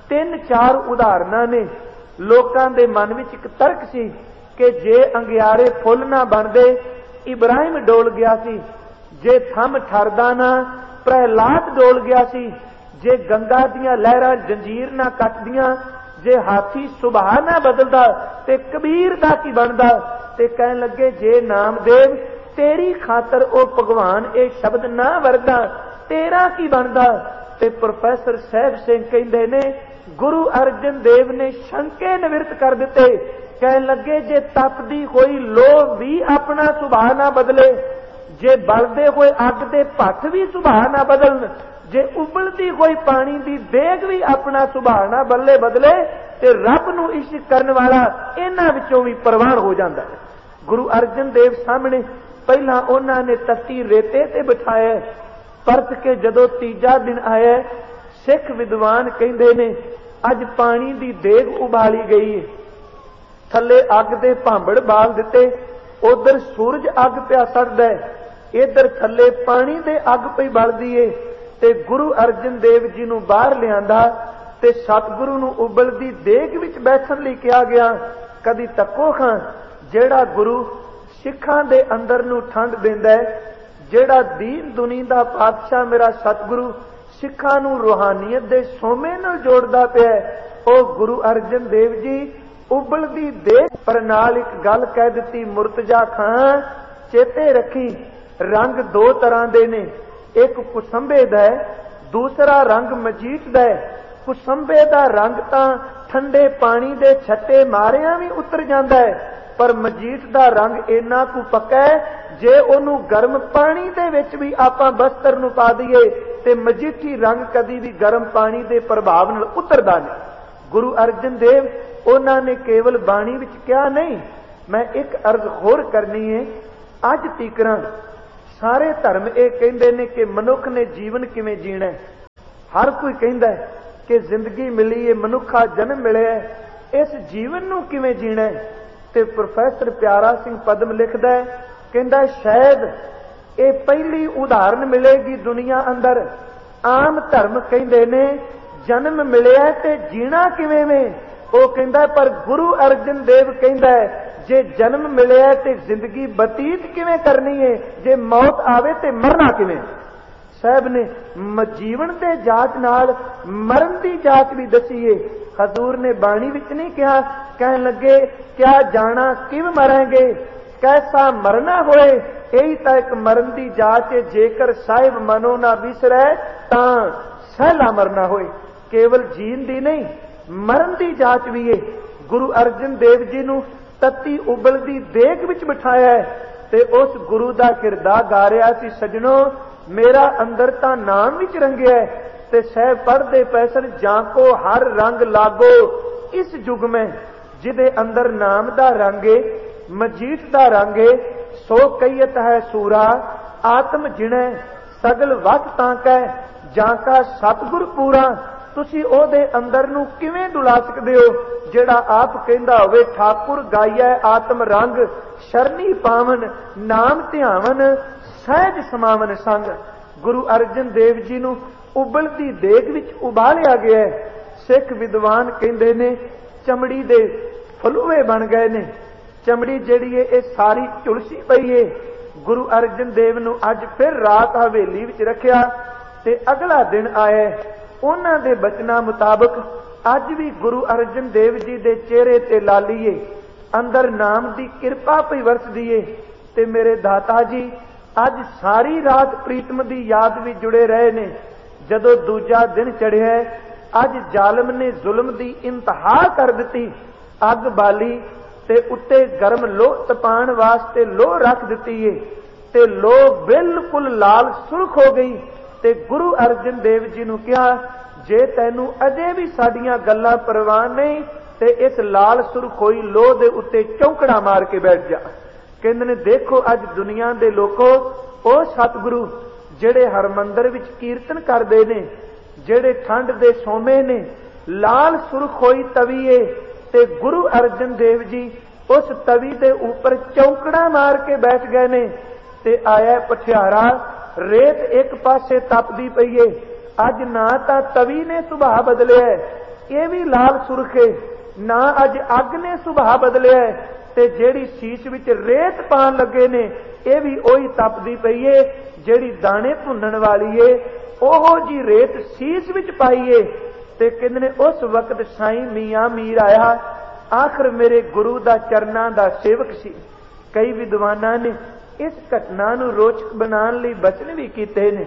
3-4 ਉਦਾਹਰਨਾਂ ਨੇ। ਲੋਕਾਂ ਦੇ ਮਨ ਵਿੱਚ ਇੱਕ ਤਰਕ ਸੀ ਕਿ ਜੇ ਅੰਗਿਆਰੇ ਫੁੱਲ ਨਾ ਬਣਦੇ ਇਬਰਾਹਿਮ ਡੋਲ ਗਿਆ ਸੀ, ਜੇ ਥੰਮ ਠਰਦਾ ਨਾ ਪ੍ਰਹਿਲਾਦ ਡੋਲ ਗਿਆ ਸੀ, ਜੇ ਗੰਗਾ ਦੀਆਂ ਲਹਿਰਾਂ ਜੰਜੀਰ ਨਾ ਕੱਟਦੀਆਂ, ਜੇ ਹਾਥੀ ਸੁਭਾਅ ਨਾ ਬਦਲਦਾ ਤੇ ਕਬੀਰ ਦਾ ਕੀ ਬਣਦਾ। ਤੇ ਕਹਿਣ ਲੱਗੇ ਜੇ ਨਾਮਦੇਵ ਤੇਰੀ ਖਾਤਰ ਉਹ ਭਗਵਾਨ ਇਹ ਸ਼ਬਦ ਨਾ ਵਰਦਾ ਤੇਰਾ ਕੀ ਬਣਦਾ। ਤੇ ਪ੍ਰੋਫੈਸਰ ਸਾਹਿਬ ਸਿੰਘ ਕਹਿੰਦੇ ਨੇ ਗੁਰੂ ਅਰਜਨ ਦੇਵ ਨੇ ਸ਼ੰਕੇ ਨਿਵਰਤ ਕਰ ਦਿੱਤੇ। ਕਹਿਣ ਲੱਗੇ ਜੇ ਤਪਦੀ ਹੋਈ ਲੋਹ ਵੀ ਆਪਣਾ ਸੁਭਾਅ ਨਾ ਬਦਲੇ, ਜੇ ਬਲਦੇ ਹੋਏ ਅੱਗ ਦੇ ਭੱਠ ਵੀ ਸੁਭਾਅ ਨਾ ਬਦਲਣ, ਜੇ ਉਬਲਦੀ ਹੋਈ ਪਾਣੀ ਦੀ ਦੇਗ ਵੀ ਆਪਣਾ ਸੁਭਾਅ ਨਾ ਬਦਲੇ ਤੇ ਰੱਬ ਨੂੰ ਇਸ਼ਕ ਕਰਨ ਵਾਲਾ ਇਹਨਾਂ ਵਿੱਚੋਂ ਵੀ ਪ੍ਰਵਾਨ ਹੋ ਜਾਂਦਾ ਹੈ। ਗੁਰੂ ਅਰਜਨ ਦੇਵ ਸਾਹਮਣੇ ਪਹਿਲਾਂ ਉਹਨਾਂ ਨੇ ਤੱਤੀ ਰੇਤੇ ਤੇ ਬਿਠਾਇਆ, ਪਰਤ ਕੇ ਜਦੋਂ ਤੀਜਾ ਦਿਨ ਆਇਆ ਸਿੱਖ ਵਿਦਵਾਨ ਕਹਿੰਦੇ ਨੇ ਅੱਜ ਪਾਣੀ ਦੀ ਦੇਗ ਉਬਾਲੀ ਗਈ ਹੈ, ਥੱਲੇ ਅੱਗ ਦੇ ਭਾਂਬੜ ਬਾਲ ਦਿੱਤੇ, ਉਧਰ ਸੂਰਜ ਅੱਗ ਪਿਆ ਸੜਦਾ ਹੈ, ਇਧਰ ਥੱਲੇ ਪਾਣੀ ਦੇ ਅੱਗ ਪਈ ਬਲਦੀ ਏ। ਤੇ ਗੁਰੂ ਅਰਜਨ ਦੇਵ ਜੀ ਨੂੰ ਬਾਹਰ ਲਿਆਂਦਾ ਤੇ ਸਤਿਗੁਰੂ ਨੂੰ ਉਬਲਦੀ ਦੇਗ ਵਿੱਚ ਬੈਠਣ ਲਈ ਕਿਹਾ ਗਿਆ। ਕਦੀ ਤੱਕੋ ਖਾਂ ਜਿਹੜਾ ਗੁਰੂ ਸਿੱਖਾਂ ਦੇ ਅੰਦਰ ਨੂੰ ਠੰਡ ਦਿੰਦਾ ਹੈ, ਜਿਹੜਾ ਦੀਨ ਦੁਨੀ ਦਾ ਪਾਤਸ਼ਾਹ ਮੇਰਾ ਸਤਿਗੁਰੂ ਸਿੱਖਾਂ ਨੂੰ ਰੂਹਾਨੀਅਤ ਦੇ ਸੋਮੇ ਨਾਲ ਜੋੜਦਾ ਪਿਆ, ਉਹ ਗੁਰੂ ਅਰਜਨ ਦੇਵ ਜੀ ਉਬਲਦੀ ਦੇਗ ਪਰ ਨਾਲ ਇੱਕ ਗੱਲ ਕਹਿ ਦਿੱਤੀ, ਮੁਰਤਜ਼ਾ ਖਾਂ ਚੇਤੇ ਰੱਖੀ ਰੰਗ ਦੋ ਤਰ੍ਹਾਂ ਦੇ ਨੇ, ਇੱਕ ਕੁਸੰਬੇ ਦਾ ਹੈ, ਦੂਸਰਾ ਰੰਗ ਮਜੀਠ ਦਾ ਹੈ। ਕੁਸੰਬੇ ਦਾ ਰੰਗ ਤਾਂ ਠੰਡੇ ਪਾਣੀ ਦੇ ਛੱਟੇ ਮਾਰਿਆਂ ਵੀ ਉਤਰ ਜਾਂਦਾ ਹੈ, ਪਰ ਮਜੀਠ ਦਾ ਰੰਗ ਇੰਨਾ ਕੁ ਪੱਕਾ ਹੈ ਜੇ ਉਹਨੂੰ ਗਰਮ ਪਾਣੀ ਦੇ ਵਿੱਚ ਵੀ ਆਪਾਂ ਬਸਤਰ ਨੂੰ ਪਾ ਦਈਏ ਤੇ ਮਜੀਠੀ ਰੰਗ ਕਦੀ ਵੀ ਗਰਮ ਪਾਣੀ ਦੇ ਪ੍ਰਭਾਵ ਨਾਲ ਉਤਰਦਾ ਨਹੀਂ। ਗੁਰੂ ਅਰਜਨ ਦੇਵ ਉਹਨਾਂ ਨੇ ਕੇਵਲ ਬਾਣੀ ਵਿੱਚ ਕਿਹਾ ਨਹੀਂ। ਮੈਂ ਇੱਕ ਅਰਜ਼ ਹੋਰ ਕਰਨੀ ਹੈ। ਅੱਜ ਤੀਕਰਾਂ ਸਾਰੇ ਧਰਮ ਇਹ ਕਹਿੰਦੇ ਨੇ ਕਿ ਮਨੁੱਖ ਨੇ ਜੀਵਨ ਕਿਵੇਂ ਜੀਣਾ ਹੈ। ਹਰ ਕੋਈ ਕਹਿੰਦਾ ਹੈ ਕਿ ਜ਼ਿੰਦਗੀ ਮਿਲੀ ਹੈ, ਮਨੁੱਖਾ ਜਨਮ ਮਿਲਿਆ, ਇਸ ਜੀਵਨ ਨੂੰ ਕਿਵੇਂ ਜੀਣਾ ਹੈ। ਤੇ ਪ੍ਰੋਫੈਸਰ ਪਿਆਰਾ ਸਿੰਘ ਪਦਮ ਲਿਖਦਾ ਹੈ, ਕਹਿੰਦਾ ਸ਼ਾਇਦ ਇਹ ਪਹਿਲੀ ਉਦਾਹਰਨ ਮਿਲੇਗੀ ਦੁਨੀਆ ਅੰਦਰ। ਆਮ ਧਰਮ ਕਹਿੰਦੇ ਨੇ ਜਨਮ ਮਿਲਿਆ ਤੇ ਜੀਣਾ ਕਿਵੇਂ ਵੇ। ਉਹ ਕਹਿੰਦਾ ਪਰ ਗੁਰੂ ਅਰਜਨ ਦੇਵ ਕਹਿੰਦਾ ਜੇ ਜਨਮ ਮਿਲਿਆ ਤੇ ਜ਼ਿੰਦਗੀ ਬਤੀਤ ਕਿਵੇਂ ਕਰਨੀ ਹੈ, ਜੇ ਮੌਤ ਆਵੇ ਤੇ ਮਰਨਾ ਕਿਵੇਂ। ਸਾਹਿਬ ਨੇ ਜੀਵਨ ਦੇ ਜਾਂਚ ਨਾਲ ਮਰਨ ਦੀ ਜਾਂਚ ਵੀ ਦਸੀ ਏ। ਹਜ਼ੂਰ ਨੇ ਬਾਣੀ ਵਿੱਚ ਨਹੀਂ ਕਿਹਾ, ਕਹਿਣ ਲੱਗੇ ਕਿਆ ਜਾਣਾ ਕਿਵ ਮਰਾਂਗੇ, ਕੈਸਾ ਮਰਨਾ ਹੋਏ, ਇਹੀ ਤਾਂ ਇੱਕ ਮਰਨ ਦੀ ਜਾਂਚ ਹੈ। ਜੇਕਰ ਸਾਹਿਬ ਮਨੋ ਨਾ ਵਿਸਰੈ ਤਾਂ ਸਹਿਲਾ ਮਰਨਾ ਹੋਏ। ਕੇਵਲ ਜੀਣ ਦੀ ਨਹੀਂ, ਮਰਨ ਦੀ ਜਾਂਚ ਵੀ ਹੈ। ਗੁਰੂ ਅਰਜਨ ਦੇਵ ਜੀ ਨੂੰ ਤੱਤੀ ਉਬਲਦੀ ਦੇਗ ਵਿੱਚ ਬਿਠਾਇਆ ਤੇ ਉਸ ਗੁਰੂ ਦਾ ਕਿਰਦਾਰ ਗਾ ਰਿਹਾ ਸੀ, ਸਜਣੋ ਮੇਰਾ ਅੰਦਰ ਤਾਂ ਨਾਮ ਵਿੱਚ ਰੰਗਿਆ। ਤੇ ਸਹਿਬ ਪੜ੍ਹਦੇ ਪੈ ਸਨ, ਜਾਂ ਕੋ ਹਰ ਰੰਗ ਲਾਗੋ ਇਸ ਯੁਗ ਮੈਂ, ਜਿਹਦੇ ਅੰਦਰ ਨਾਮ ਦਾ ਰੰਗ ਏ, ਮਜੀਠ ਦਾ ਰੰਗ ਏ, ਸੋ ਕਈਤ ਹੈ ਸੂਰਾ ਆਤਮ ਜਿਣੈ ਸਗਲ ਵਕ ਤਾਂ ਕਹਿ, ਜਾਂ ਕਾ ਸਤਿਗੁਰ ਪੂਰਾ। ਤੁਸੀਂ ਉਹਦੇ ਅੰਦਰ ਨੂੰ ਕਿਵੇਂ ਡੁਲਾ ਸਕਦੇ ਹੋ ਜਿਹੜਾ ਆਪ ਕਹਿੰਦਾ ਹੋਵੇ ਠਾਕੁਰ ਗਾਈਐ ਆਤਮ ਰੰਗ, ਸ਼ਰਨੀ ਪਾਵਨ ਨਾਮ ਧਿਆਵਨ ਸਹਿਜ ਸਮਾਵਨ ਸੰਗ। ਗੁਰੂ ਅਰਜਨ ਦੇਵ ਜੀ ਨੂੰ ਉਬਲਦੀ ਦੇਗ ਵਿੱਚ ਉਬਾਲਿਆ ਗਿਆ। ਸਿੱਖ ਵਿਦਵਾਨ ਕਹਿੰਦੇ ਨੇ ਚਮੜੀ ਦੇ ਫਲੂਏ ਬਣ ਗਏ ਨੇ। ਚਮੜੀ ਜਿਹੜੀ ਹੈ ਇਹ ਸਾਰੀ ਝੁਲਸੀ ਪਈ ਏ। ਗੁਰੂ ਅਰਜਨ ਦੇਵ ਨੂੰ ਅੱਜ ਫਿਰ ਰਾਤ ਹਵੇਲੀ ਵਿੱਚ ਰੱਖਿਆ ਤੇ ਅਗਲਾ ਦਿਨ ਆਇਆ। ਉਹਨਾਂ ਦੇ ਬਚਨਾਂ ਮੁਤਾਬਕ ਅੱਜ ਵੀ ਗੁਰੂ ਅਰਜਨ ਦੇਵ ਜੀ ਦੇ ਚਿਹਰੇ ਤੇ ਲਾਲੀ ਏ, ਅੰਦਰ ਨਾਮ ਦੀ ਕਿਰਪਾ ਪਈ ਵਰਸਦੀ ਏ। ਤੇ ਮੇਰੇ ਦਾਤਾ ਜੀ ਅੱਜ ਸਾਰੀ ਰਾਤ ਪ੍ਰੀਤਮ ਦੀ ਯਾਦ ਵੀ ਜੁੜੇ ਰਹੇ ਨੇ। ਜਦੋਂ ਦੂਜਾ ਦਿਨ ਚੜਿਆ, ਅੱਜ ਜ਼ਾਲਮ ਨੇ ਜ਼ੁਲਮ ਦੀ ਇੰਤਹਾ ਕਰ ਦਿੱਤੀ। ਅੱਗ ਬਾਲੀ ਤੇ ਉੱਤੇ ਗਰਮ ਲੋਹ ਤਪਾਉਣ ਵਾਸਤੇ ਲੋਹ ਰੱਖ ਦਿੱਤੀ ਏ ਤੇ ਲੋਹ ਬਿਲਕੁਲ ਲਾਲ ਸੁਰਖ ਹੋ ਗਈ। ਤੇ ਗੁਰੂ ਅਰਜਨ ਦੇਵ ਜੀ ਨੂੰ ਕਿਹਾ ਜੇ ਤੈਨੂੰ ਅਜੇ ਵੀ ਸਾਡੀਆਂ ਗੱਲਾਂ ਪਰਵਾਹ ਨਹੀਂ ਤੇ ਇਸ ਲਾਲ ਸੁਰਖ ਹੋਈ ਲੋਹ ਦੇ ਉੱਤੇ ਚੌਂਕੜਾ ਮਾਰ ਕੇ ਬੈਠ ਜਾ। ਕਹਿੰਦੇ ਨੇ ਦੇਖੋ ਅੱਜ ਦੁਨੀਆ ਦੇ ਲੋਕੋ, ਉਹ ਸਤਿਗੁਰੂ ਜਿਹੜੇ ਹਰਮੰਦਰ ਵਿੱਚ ਕੀਰਤਨ ਕਰਦੇ ਨੇ, ਜਿਹੜੇ ਠੰਡ ਦੇ ਸੋਮੇ ਨੇ, ਲਾਲ ਸੁਰਖ ਹੋਈ ਤਵੀ ਏ ਤੇ ਗੁਰੂ ਅਰਜਨ ਦੇਵ ਜੀ ਉਸ ਤਵੀ ਦੇ ਉੱਪਰ ਚੌਂਕੜਾ ਮਾਰ ਕੇ ਬੈਠ ਗਏ ਨੇ। ਤੇ ਆਇਆ ਪਠਿਆਰਾ, ਰੇਤ ਇੱਕ ਪਾਸੇ ਤਪਦੀ ਪਈ ਏ। ਅੱਜ ਨਾ ਤਾਂ ਤਵੀ ਨੇ ਸੁਭਾਅ ਬਦਲਿਆ, ਇਹ ਵੀ ਲਾਲ ਸੁਰਖ ਏ, ਨਾ ਅੱਜ ਅੱਗ ਨੇ ਸੁਭਾਅ ਬਦਲਿਆ ਤੇ ਜਿਹੜੀ ਸੀਸ ਵਿੱਚ ਰੇਤ ਪਾਣ ਲੱਗੇ ਨੇ ਇਹ ਵੀ ਉਹੀ ਤਪਦੀ ਪਈ ਏ ਜਿਹੜੀ ਦਾਣੇ ਭੁੰਨਣ ਵਾਲੀ ਏ। ਉਹੋ ਜੀ ਰੇਤ ਸੀਸ ਵਿੱਚ ਪਾਈ ਏ। ਤੇ ਕਹਿੰਦੇ ਨੇ ਉਸ ਵਕਤ ਸਾਈਂ ਮੀਆਂ ਮੀਰ ਆਇਆ, ਆਖਰ ਮੇਰੇ ਗੁਰੂ ਦਾ ਚਰਨਾਂ ਦਾ ਸੇਵਕ ਸੀ। ਕਈ ਵਿਦਵਾਨਾਂ ਨੇ ਇਸ ਘਟਨਾ ਨੂੰ ਰੋਚਕ ਬਣਾਉਣ ਲਈ ਬਚਨ ਵੀ ਕੀਤੇ ਨੇ।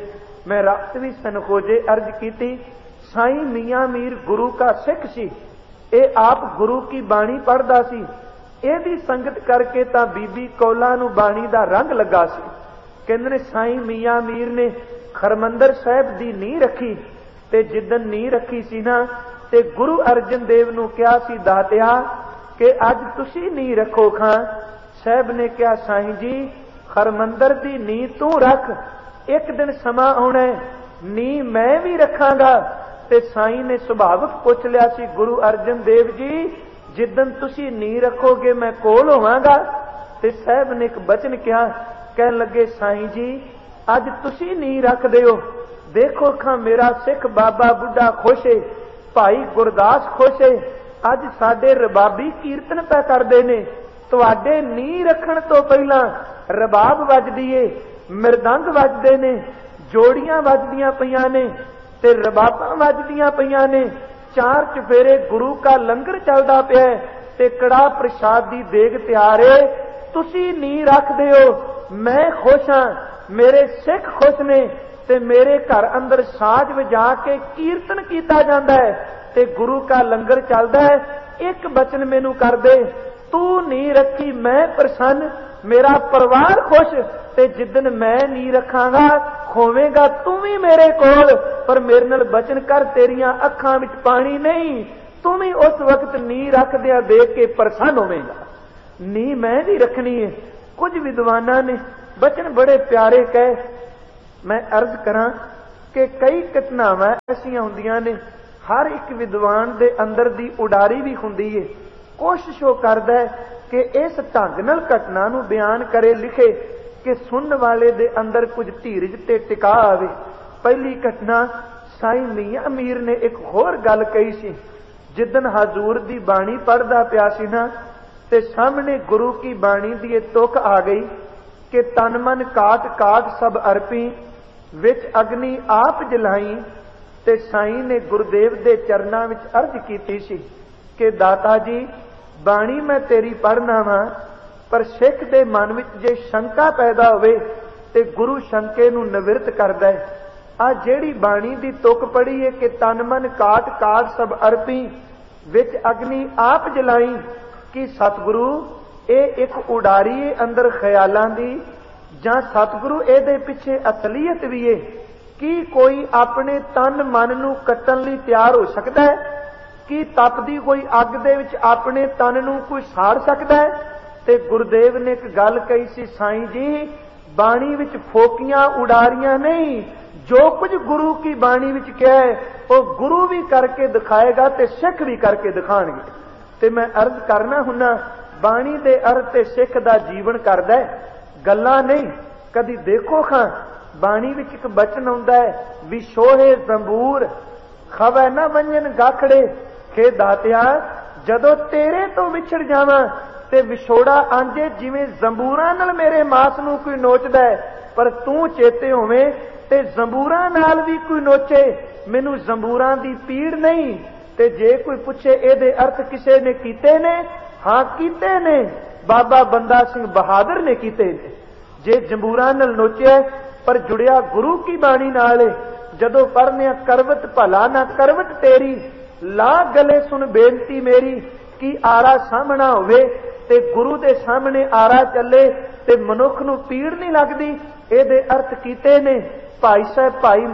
मैं रात भी सनखोजे अर्ज की। साईं मियाँ मीर गुरु का सिख सी, ये आप गुरु की बाणी पढ़दा सी। ਇਹਦੀ संगत करके ਤਾਂ बीबी कौला नूं बाणी दा रंग लगा सी। कहंदे ने साईं मियाँ मीर ने हरमंदर साहिब दी नींह रखी, ते जिदन नींह रखी सी ना ते गुरु अर्जन देव नूं कहा सी दातिया कि अज तुसी नींह रखो खां। साहिब ने कहा साईं जी हरमंदर दी नींह तू रख, एक दिन समा आउणा नींह मैं भी रखांगा। ते साईं ने सुभाविक पुछ लिया सी गुरु अर्जन देव जी जिदन तुसी नींह रखोगे मैं कोल होवांगा। ते साहिब ने एक बचन कहा, कहन लगे साईं जी अज तुसी नींह रख दिओ, देखो खां मेरा सिख बाबा बुढ़ा खुश है, भाई गुरदास खुश है, अज साडे रबाबी कीर्तन पै करदे ने। तुहाडे नींह रखण तो पहला रबाब वजदी है, मृदंग वजदे ने, जोड़ियां वजदियां पईयां ने ते रबाबां वजदियां पईयां ने। चार चुफेरे गुरु का लंगर चलदा पिया ते कड़ा प्रसाद दी देग तैयार है। तुसी नींह रख दिओ, मैं खुश हां, मेरे सिख खुश ने ते मेरे घर अंदर साज वजा के कीर्तन कीता जांदा है ते गुरु का लंगर चलदा है। एक बचन मैनू कर दे, तू नींह रखी मैं प्रसन्न, मेरा परिवार खुश, ते जिदन मैं नींह रखांगा खोवेगा तू भी मेरे कोल। पर मेरे नाल बचन कर, तेरियां अखां विच पानी नहीं, तू भी उस वक्त नींह रखदिया देख के प्रसन्न होवेगा। नींह मैं भी रखनी है। कुछ विद्वानां ने बचन बड़े प्यारे कहे, मैं अर्ज करां कि कई घटनावां ऐसियां हुंदियां ने, हर एक विद्वान दे अंदर दी उडारी भी हुंदी है। कोशिश वो करदा है कि इस ढंग नाल घटना नूं बयान करे, लिखे कि सुनने वाले दे अंदर कुछ धीरज ते टिका आवे। पहली घटना साईं मियाँ मीर ने एक होर गल कही सी। जिदन हजूर दी बाणी पढ़दा पिया सी ना ते सामने गुरु की बाणी दी ये तुक आ गई कि तन मन काट काट सब अर्पी, विच अग्नि आप जलाई। ते साईं ने गुरुदेव दे चरनां विच अर्ज कीती सी कि दाता जी बाणी मैं तेरी पढ़ना वा, पर सिख दे मन विच जे शंका पैदा होवे ते गुरु शंके नूं निवृत्त करदा है। आ जेड़ी बाणी दी तुक पढ़ी है कि तन मन काट काट सब अर्पी, विच अग्नि आप जलाई, कि सतगुरु ये एक उडारी है अंदर ख्यालां दी, जां सतगुरु इहदे पिछे असलीयत भी है कि कोई अपने तन मन नूं कट्टण लई तैयार हो सकदा है, कि तपदी कोई अग दे विच अपने तन नूं कोई साड़ सकदा है। ते गुरुदेव ने एक गल कही सी, साईं जी बाणी विच फोकियां उडारियां नहीं, जो कुछ गुरु की बाणी विच कहा है वो गुरु भी करके दिखाएगा ते सिख भी करके दिखाणगे। ते मैं अर्ज करना हुन्ना, बाणी दे अर्थ ते सिख दा जीवन करदा है, गल्लां नहीं। कदी देखो खां बाणी विच एक बचन आउंदा है, विशोहे जंबूर खवै न वंजन गाखड़े, के दातिया जदों तेरे तो विछड़ जावां ते विछोड़ा आंजे जिवें जंबूरां नाल मेरे मास नूं कोई नोचदा है, पर तू चेते होवें ते जंबूरां नाल भी कोई नोचे, मैनू जंबूरां दी पीड़ नहीं। ते जे कोई पुछे इहदे अर्थ किसे ने कीते ने, हां कीते ने, बाबा बंदा सिंह बहादुर ने कीते ने। जे जंबूरां नाल नोचिया पर जुड़िया गुरु की बाणी नाल है, जदों पढ़ने करवट भला ना करवट तेरी, ला गले सुन बेनती मेरी, कि आरा सामना होवे ते गुरु दे सामने आरा चले ते मनुख नूं पीड़ नहीं लगदी। इहदे अर्थ कीते ने भाई साहब भाई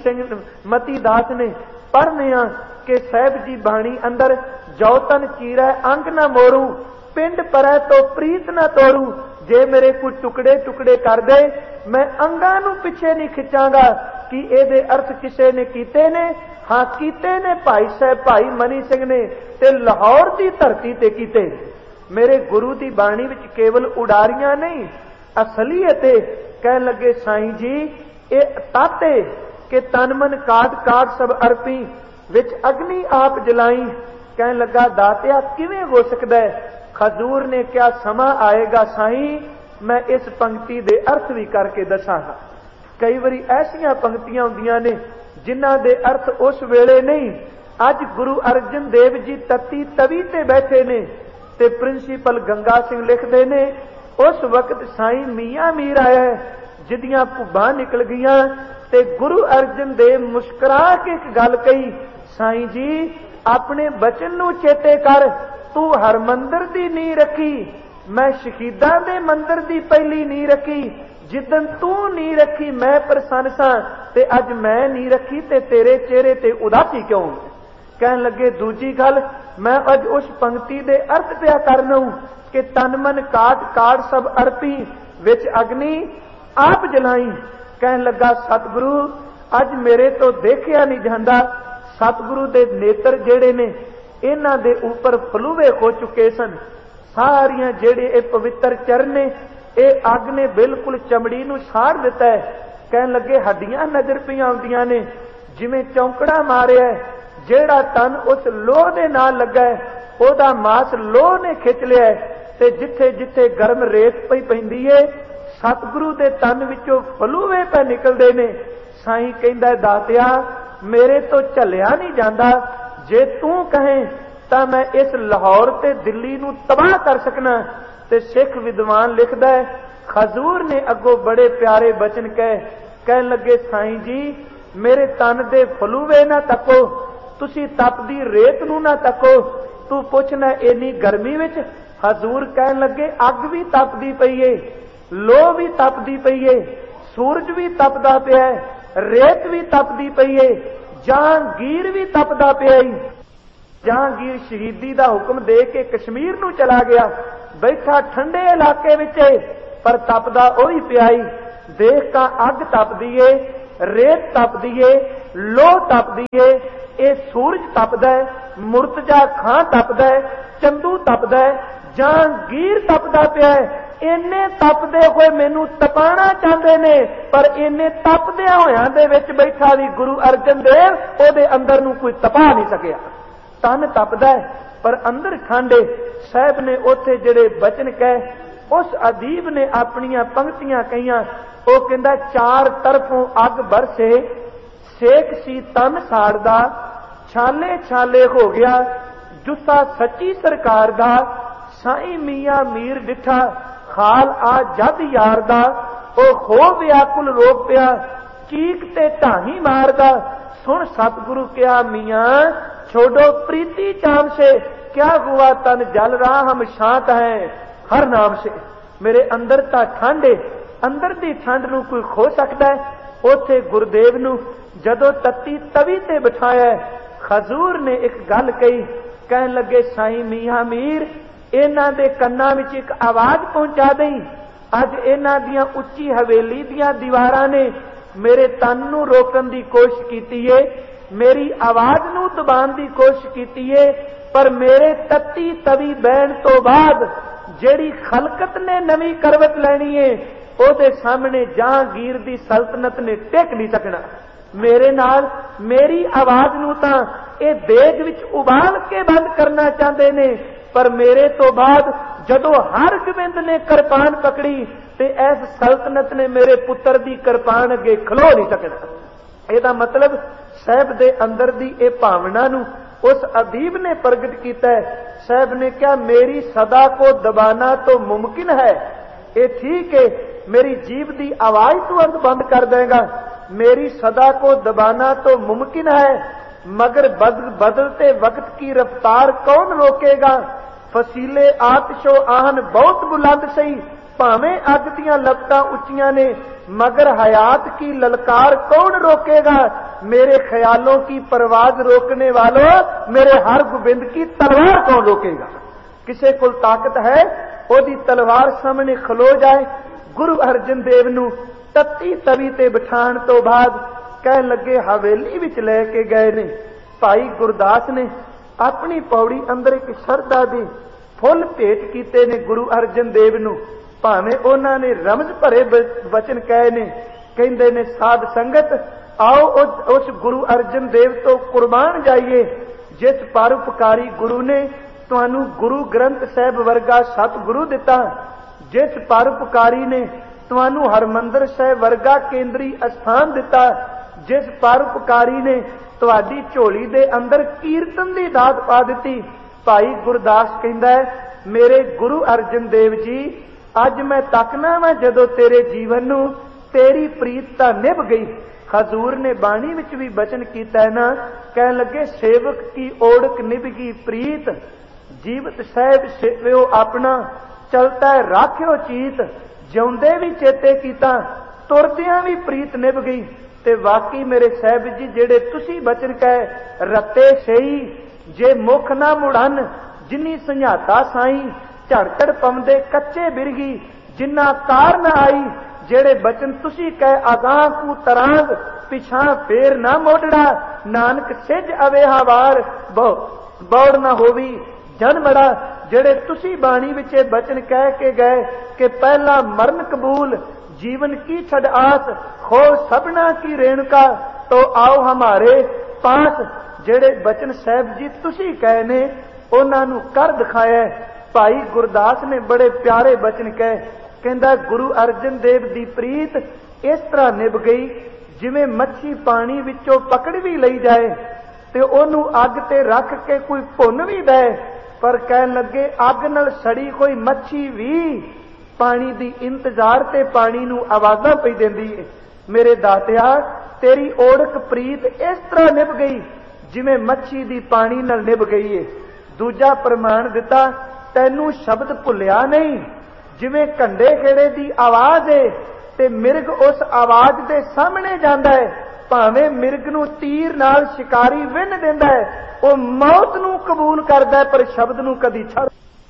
मती दास ने। पढ़ने कि साहब जी बाणी अंदर जौतन चीरै अंग ना मोरू, पिंड परै तो प्रीत ना तोड़ू। जे मेरे कोई टुकड़े टुकड़े कर दे मैं अंगां नूं पिछे नहीं खिंचांगा। कि इहदे अर्थ किसे ने कीते ने, हां कीते ने भाई साहब भाई मनी सिंह ने ते लाहौर की धरती ते कीते। मेरे गुरु की बाणी विच केवल उडारियां नहीं असलीयत है। कह लगे साईं जी ये ताते के तन मन काट काट सब अर्पी, विच अग्नि आप जलाई। कह लगा दातिया किवें हो सकदा है। हजूर ने क्या समा आएगा साईं, मैं इस पंक्ति दे अर्थ भी करके दसांगा। कई बारी ऐसियां पंक्तियां हुंदियां ने जिन्हां दे अर्थ उस वेले नहीं। अज गुरु अर्जन देव जी तत्ती तवी ते बैठे ने ते प्रिंसीपल गंगा सिंह लिखदे ने उस वक्त साईं मियाँ मीर आया है। जिदियां भुब्बां निकल गईयां ते गुरु अर्जन देव मुस्कुरा के एक गल कही, साईं जी अपने बचन नूं चेते कर, तू हरमंदिर दी नींह रखी, मैं शहीदां दे मंदिर दी पहली नींह रखी। जिदन तू नींह रखी मैं प्रसन्न सां ते अज मैं नींह रखी ते तेरे चेहरे ते उदासी क्यों? कहन लगे दूजी गल, मैं अज उस पंक्ति दे अर्थ पिया करना कि तन मन काट काट सब अर्पी, विच अग्नि आप जलाई। कहन लगा सतगुरु अज मेरे तो देखिया नहीं जाता, सतगुरु दे नेत्र जेड़े ने इन्हां दे उपर फलूवे हो चुके सन। सारियां जेड़े ये पवित्र चरण ने ये अग ने बिल्कुल चमड़ी नूं साड़ दिता है। कहन लगे हड्डियां नजर पियां आउंदियां ने, जिवें चौंकड़ा मारिया है। जेड़ा तन उस लोह दे नाल लगा है ओदा मास लोह ने खिच लिया है, ते जिथे जिथे गर्म रेत पई पैंदी है सतगुरु दे तन विचों फलूवे पे निकलदे ने। साईं कहंदा दातिया मेरे तो झलिया नहीं जांदा, जे तू कहें तां मैं इस लाहौर ते दिल्ली नूं तबाह कर सकना। ते सिख विद्वान लिखदा है खजूर ने अगों बड़े प्यारे बचन कहन लगे साईं जी मेरे तन दे फलूवे ना तको, तुसी तपदी रेत नूं ना तको, तू पुछना इन्नी गर्मी विच। हजूर कहन लगे अग भी तपदी पई है, लोह भी तपदी पई है, सूरज भी तपदा पिया है, रेत भी तपदी पई है, जहांगीर भी तपदा पिया है। जहांगीर शहीदी दा हुक्म दे के कश्मीर नूं चला गया, बैठा ठंडे इलाके विच पर तपदा ओही पियाई। देख का अग तपदी है, रेत तपदी है, लोह तपदी है, ये सूरज तपदा है, मुर्तजा खां तपदा है, चंदू तपदा है, जहांगीर तपदा पिया है। इन्ने तपदे होए मैनू तपाना चाहते ने, पर इन्ने तपदिया होयां दे विच बैठा भी गुरु अर्जन देव ओदे अंदर नूं कोई तपा नहीं सकिया। तन तपदा है पर अंदर ठंडे। साहब ने उथे जेड़े बचन कहे, उस अदीब ने अपनियां पंक्तियां कहियां। वो कहंदा चार तरफों अग बरसे, सेक सी तन साड़दा, छाले छाले हो गया जुस्सा सच्ची सरकार दा, साईं मियां मीर डिठा खाल आ जद यार दा, ओ हो व्याकुल रोक पिया चीक ते ढाही मारदा। सुन सतगुरु क्या मियां छोड़ो प्रीति चाम से, क्या हुआ तन जल रहा हम शांत हैं हर नाम से। मेरे अंदर ता ठंड है, अंदर दी ठंड नूं कोई खो सकता है। उथे गुरुदेव नूं जदों तत्ती तवी ते बिठाया, खजूर ने एक गल कही, कहन लगे साईं मियां मीर इन्हां दे कन्नां विच एक आवाज पहुंचा दई। अज इन्हां दियां उच्ची हवेली दियां दीवारां ने मेरे तन नूं रोकण दी कोशिश कीती है, मेरी आवाज नूं दबाण दी कोशिश कीती है, पर मेरे तत्ती तवी बहन तो बाद जेड़ी खलकत ने नवी करवट लैनी है ओदे सामने जहांगीर दी सल्तनत ने टिक नहीं सकना। मेरे नाल मेरी आवाज नूं तां ए देग विच उबाल के बंद करना चाहते ने, पर मेरे तो बाद जदों हर गोबिंद ने किरपान पकड़ी ते ऐस सल्तनत ने मेरे पुत्र दी किरपान अगे खलो नहीं सकना। एदा मतलब साहब दे अंदर दी ए भावना नूं उस अदीब ने प्रगट किया है। साहब ने क्या मेरी सदा को दबाना तो मुमकिन है, ये ठीक है मेरी जीभ दी आवाज तुरंत बंद कर देगा, मेरी सदा को दबाना तो मुमकिन है, मगर बदलते वक्त की रफ्तार कौन रोकेगा। फसीले आतिशो आहन बहुत बुलंद सही, भावें अग दियां लपटां उच्चियां ने, मगर हयात की ललकार कौन रोकेगा। मेरे ख्यालों की परवाज रोकने वालों, मेरे हर गोबिंद की तलवार कौन रोकेगा। किसे को ताकत है ओदी तलवार सामने खलो जाए। गुरु अर्जन देव नूं तत्ती तवी ते बिठाण तो बाद कहन लगे हवेली विच लैके गए ने। भाई गुरदास ने अपनी पौड़ी अंदर एक शरधा दे फुल भेट कीते ने गुरु अर्जन देव नूं। भावें उन्हां ने रमज भरे वचन कहे ने, कहंदे ने साध संगत आओ उस गुरु अर्जन देव तो कुर्बान जाइए जिस परोपकारी गुरु ने तुहानू गुरु ग्रंथ साहिब वर्गा सतगुरु दिता, जिस परोपकारी ने तुहानू हरमंदिर साहिब वर्गा केंद्री स्थान दिता, जिस परोपकारी ने तुहाडी झोली दे अंदर कीर्तन दी दात पा दिती। भाई गुरदास कहंदा है मेरे गुरु अर्जन देव जी, अज मैं तकना वा जदों तेरे जीवन नू तेरी प्रीत निभ गई। हजूर ने बाणी विच भी बचन कीता है ना, कह लगे सेवक की ओढ़क निभगी प्रीत, जीवत साहिब सेव्यो अपना, चलता है राख्यो चीत, जिउंदे भी चेते कीता, तुरदियां भी प्रीत निभ गई। ते वाकई मेरे साहिब जी जेड़े तुसी बचन कहे रते सही, जे मुख ना मुड़न जिन्नी संझाता साई, झड़झड़ पवंदे कच्चे बिरगी जिन्ना कार न आई। जेड़े बचन तुसी कहे अगां कू तरांग, पिछा फेर ना मोड़ड़ा, नानक सिज अवेहावार, बौड़ ना होवी जन बड़ा। जेड़े तुसी बाणी विचे बचन कह के गए कि पहला मरण कबूल, जीवन की छड़ आस, खो सबना की रेणुका, तो आओ हमारे पास। जेड़े बचन साहिब जी तुसी कहे ने उन्हां नू कर दिखाया। भाई गुरदास ने बड़े प्यारे बचन कहे, कहंदा गुरु अर्जन देव दी प्रीत इस तरह निभ गई जिवें मच्छी पानी विचों पकड़ भी लई जाए ते ओनू अग ते रख के कोई भुन भी दे, पर कहन लगे अग नाल सड़ी कोई मच्छी भी पानी दी इंतजार ते पानी नू आवाज़ां पई देंदी है। मेरे दातिया तेरी ओढ़क प्रीत इस तरह निभ गई जिवें मच्छी दी पानी नाल निभ गई है। दूजा प्रमाण दिता, तैनू शब्द भुलिया नहीं, जिवें कंडे खेड़े दी आवाज़ है ते मिर्ग उस आवाज़ दे सामने जांदा है, भावें मिर्ग नू तीर नाल शिकारी विन देंदा है, वो मौत नू कबूल करदा है पर शब्द नू कदी छड़।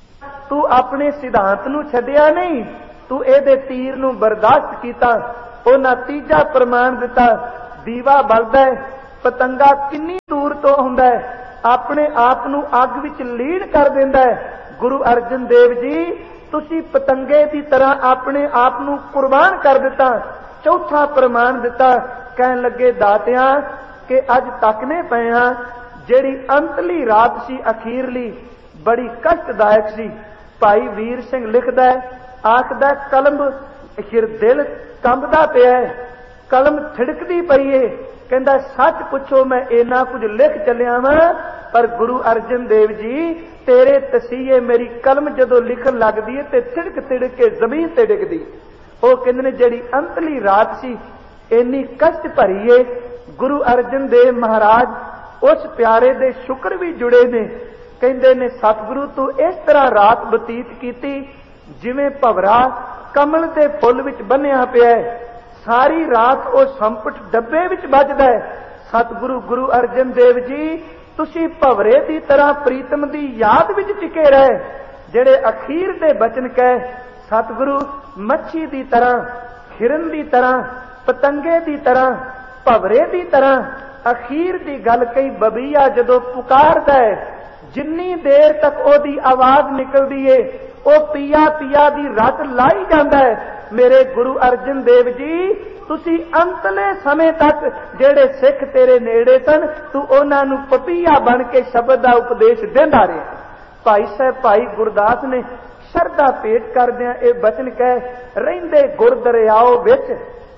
तू अपने सिद्धांत नू छड्डिया नहीं, तू एदे तीर नू बर्दाश्त कीता। उन्हां तीजा प्रमाण दिता, दीवा बलदा है, पतंगा किन्नी दूर तो हुंदा है, अपने आप नू अग विच लीन कर देंदा है। गुरु अर्जन देव जी तुसी पतंगे की तरह अपने आप नू कुर्बान कर दिता। चौथा प्रमाण दिता, कहन लगे दातिया कि अज तकने पे हां, जेड़ी अंतली रात सी अखीरली बड़ी कष्टदायक सी। भाई वीर सिंह लिखदा है, आखदा कलम दिल कंबदा पिया है, कलम थिड़कदी पई है, कहंदा सच पुछो मैं इन्ना कुछ लिख चलिया वां, पर गुरु अर्जन देव जी तेरे तसीहे मेरी कलम जदों लिखन लगदी है ते तिड़क तिड़क के जमीन ते डिगदी। वो कहंदे ने जेड़ी अंतली रात सी इन्नी कष्ट भरी है। गुरु अर्जन देव महाराज उस प्यारे दे शुक्र भी जुड़े ने, कहंदे ने सतगुरु तू इस तरह रात बतीत कीती जिवें भवरा कमल दे फुੱਲ विच बन्निया पिया है, सारी रात वो संपट डब्बे विच बजदा है। सतगुरु गुरु अर्जन देव जी तुसी भवरे की तरह प्रीतम की याद विच टिके रहे। जेड़े अखीर दे बचन कहे सतगुरु मच्छी की तरह, हिरन की तरह, पतंगे की तरह, भवरे की तरह अखीर की गल कही बबीया जदों पुकारदा है, जिन्नी देर तक ओदी आवाज निकलदी है वो पिया पिया दी रट लाई जांदा है। मेरे गुरु अर्जन देव जी तुसी अंतले समय तक जेड़े सिख तेरे नेड़े सन तू उन्हां नू पपीया बन के शब्द दा उपदेश देंदा रहा। भाई साहब भाई गुरदास ने शरदा पेट करदियां ए बचन कह, रहिंदे गुर दरियाओ विच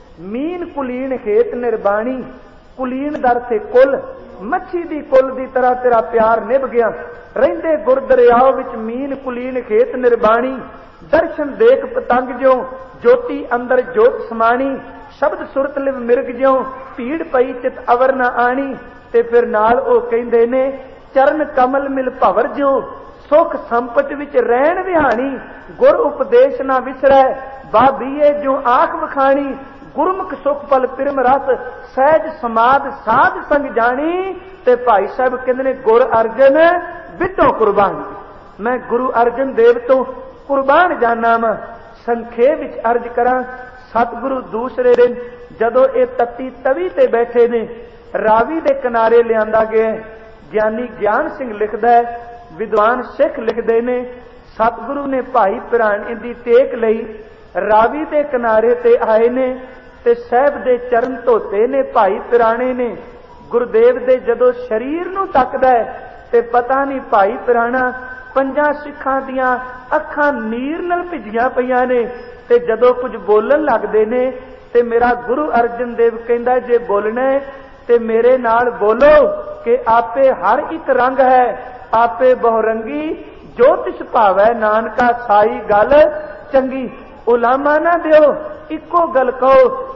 मीन कुलीन खेत निर्बाणी, कुलीन दर से कुल, मच्छी दी कुल दी तरह तेरा प्यार निभ गया। रहिंदे गुर दरियाओ विच मीन कुलीन खेत निर्बाणी, दर्शन देख पतंग ज्यों ज्योति अंदर जोत समाणी, शब्द सुरत लिव मिर्ग ज्यों भीड़ पई चित अवर न आणी। ते फिर नाल ओ कहंदे ने चरण कमल मिल भवर ज्यों सुख संपट विच रहन विहाणी, गुर उपदेश ना विसरै बाबीए ज्यों आख वखाणी, गुरमुख सुख पल पिरम रस सहज समाद साध संग जानी। ते भाई साहब कहंदे ने गुर अर्जन विटो कुर्बान, मैं गुरु अर्जन देव तो कुर्बान जाना वा। संखेप विच अर्ज करा, सतगुरु दूसरे दिन जदों ये तत्ती तवी ते बैठे ने रावी दे किनारे लियांदा गया। ज्ञानी ज्ञान सिंह लिखदा है, विद्वान सिख लिखदे ने सतगुरु ने भाई पिराने दी टेक लई रावी दे किनारे ते आए ने ते साहब दे चरण धोते ने भाई पिराने ने। गुरुदेव दे जदों शरीर नूं तकदा है ते पता नहीं भाई पिराना पंजां सिखां दियां अखां नीर नाल भिजियां पईयां ने ते जदों कुछ बोलन लगदे ने ते मेरा गुरु अर्जन देव कहंदा जे बोलना है ते मेरे नाल बोलो कि आपे हर एक रंग है, आपे बहुरंगी जो तिस भावै नानका साई गल चंगी। उलामा ना दिओ इको गल कहो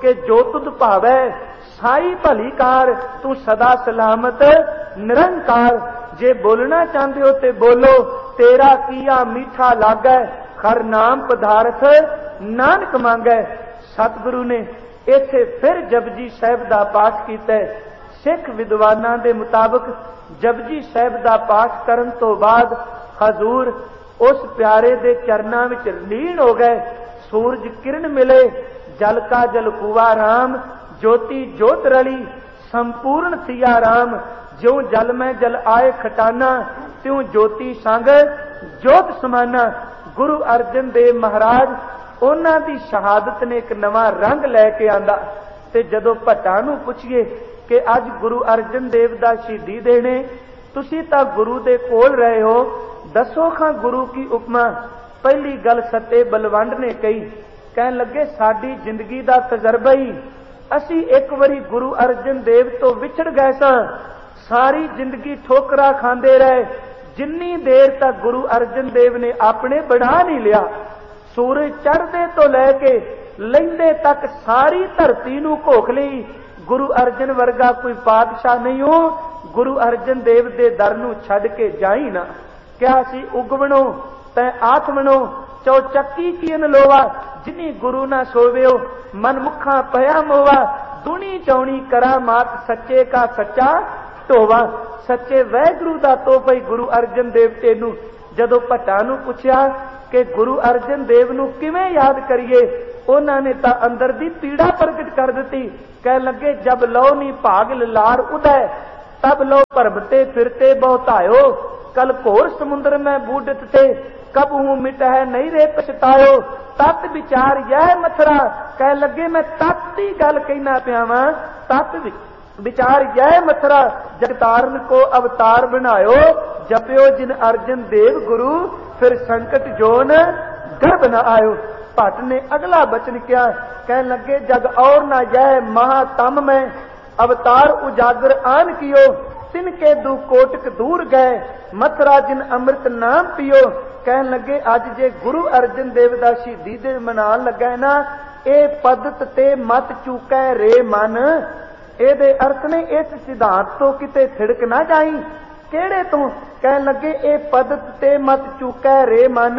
कि जो तुध भावै साई भली कार, तू सदा सलामत निरंकार। जे बोलना चाहते हो ते बोलो, तेरा किया मीठा लागै, खर नाम पदार्थ नानक मांगै। सतगुरु ने इत्थे फिर जपजी साहिब दा पाठ कीता। सिख विद्वानां दे मुताबिक जपजी साहिब दा पाठ करन तो बाद हजूर उस प्यारे दे चरनां विच लीन हो गए। सूरज किरण मिले, जल का जल कुआ राम, ज्योति ज्योत रली, संपूर्ण सिया राम। ज्यों जल में जल आए खटाना, त्यों ज्योति संग ज्योत समाना। गुरु अर्जन देव महाराज उन्हां दी शहादत ने एक नवा रंग लैके आंदा। ते जदों भट्टां नूं पुछिए कि अज गुरु अर्जन देव दा शहीदी देने, तुसीं तां गुरु दे कोल रहे हो, दसो खां गुरु की उपमा। पहली गल सत्ते बलवंड ने कही, कहन लगे साडी जिंदगी दा तजर्बा ही, असीं एक वारी गुरु अर्जन देव तो विछड़ गए सां, सारी जिंदगी ठोकरा खांदे रहे। जिन्नी देर तक गुरु अर्जन देव ने अपने बना नहीं लिया, सूरज चढ़दे तो लैके लैंदे तक सारी धरती नूं घोख लई। गुरु अर्जन वर्गा कोई पातशाह नहीं हो, गुरु अर्जन देव दे दर नूं छड्ड के जाई ना। क्या सी उगवणो तै आत्मनो, चौचक्की कीन लोवा, जिनी गुरु ना सोवियो मन मुखा पया मोवा। दुनी चौनी करा मात सच्चे का सच्चा ढोवा। सच्चे वैगुरु दा तोहफा गुरु अर्जन देव तेनू। जदों भट्टां नूं पुछया कि गुरु अर्जन देव नूं किवें याद करिए, उन्हां ने तां अंदर दी पीड़ा प्रगट कर दिती। कह लगे जब लो नी भाग लार उदय, तब लो भरमते फिरते बहुतायो। कल घोर समुद्र में बूढ़त थे, कब हूं मिट है नहीं रे पछतायो। तत् विचार यह मथुरा, कह लगे मैं तत् दी गल कहना पिया वां। तत् विचार यह मथुरा, जगतारन को अवतार बनायो। जपियो जिन अर्जन देव गुरु, फिर संकट जोन गर्भ न आयो। भट्ट ने अगला बचन किया, कह लगे जग और न यह महातम में, अवतार उजागर आन कियो। तिनके दू कोटक दूर गए, मथुरा जिन अमृत नाम पियो। कह लगे अज जे गुरु अर्जन देव दा शहीदी दे मनान लगा ना, ए पदत ते मत चूकै रे मन। ਇਹਦੇ अर्थ ने इस सिद्धांत तो किते थिड़क ना जाई। केड़े तो? कह लगे ए पदत ते मत चूकै रे मन,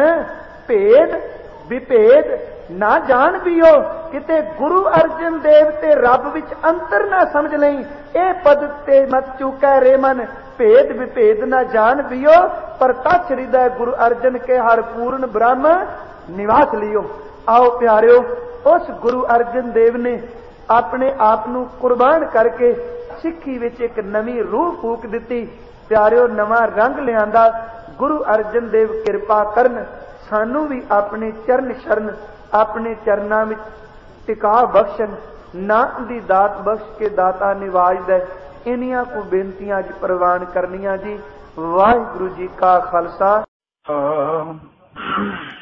भेद विभेद ना जान पियो। किते गुरु अर्जन देव ते रब विच अंतर ना समझ लई। ए पदत ते मत चूकै रे मन, भेद विभेद ना जान पियो। पर तछ हृदय गुरु अर्जन के हर पूर्ण ब्रह्म निवास लियो। आओ प्यारियो, उस गुरु अर्जन देव ने अपने आप नूं कुर्बान करके सिੱਖੀ विच एक नवी रूह फूक दिती। प्यारियो नवा रंग लियांदा। गुरु अर्जन देव किरपा करन, सानू भी अपने चरण शरण, अपने चरनां विच टिका बख्शण, नाम दी दात बख्श के दाता निवाज दे। इन्हियां को बेनतियां अज प्रवान करनियां जी। वाहिगुरू जी का खालसा।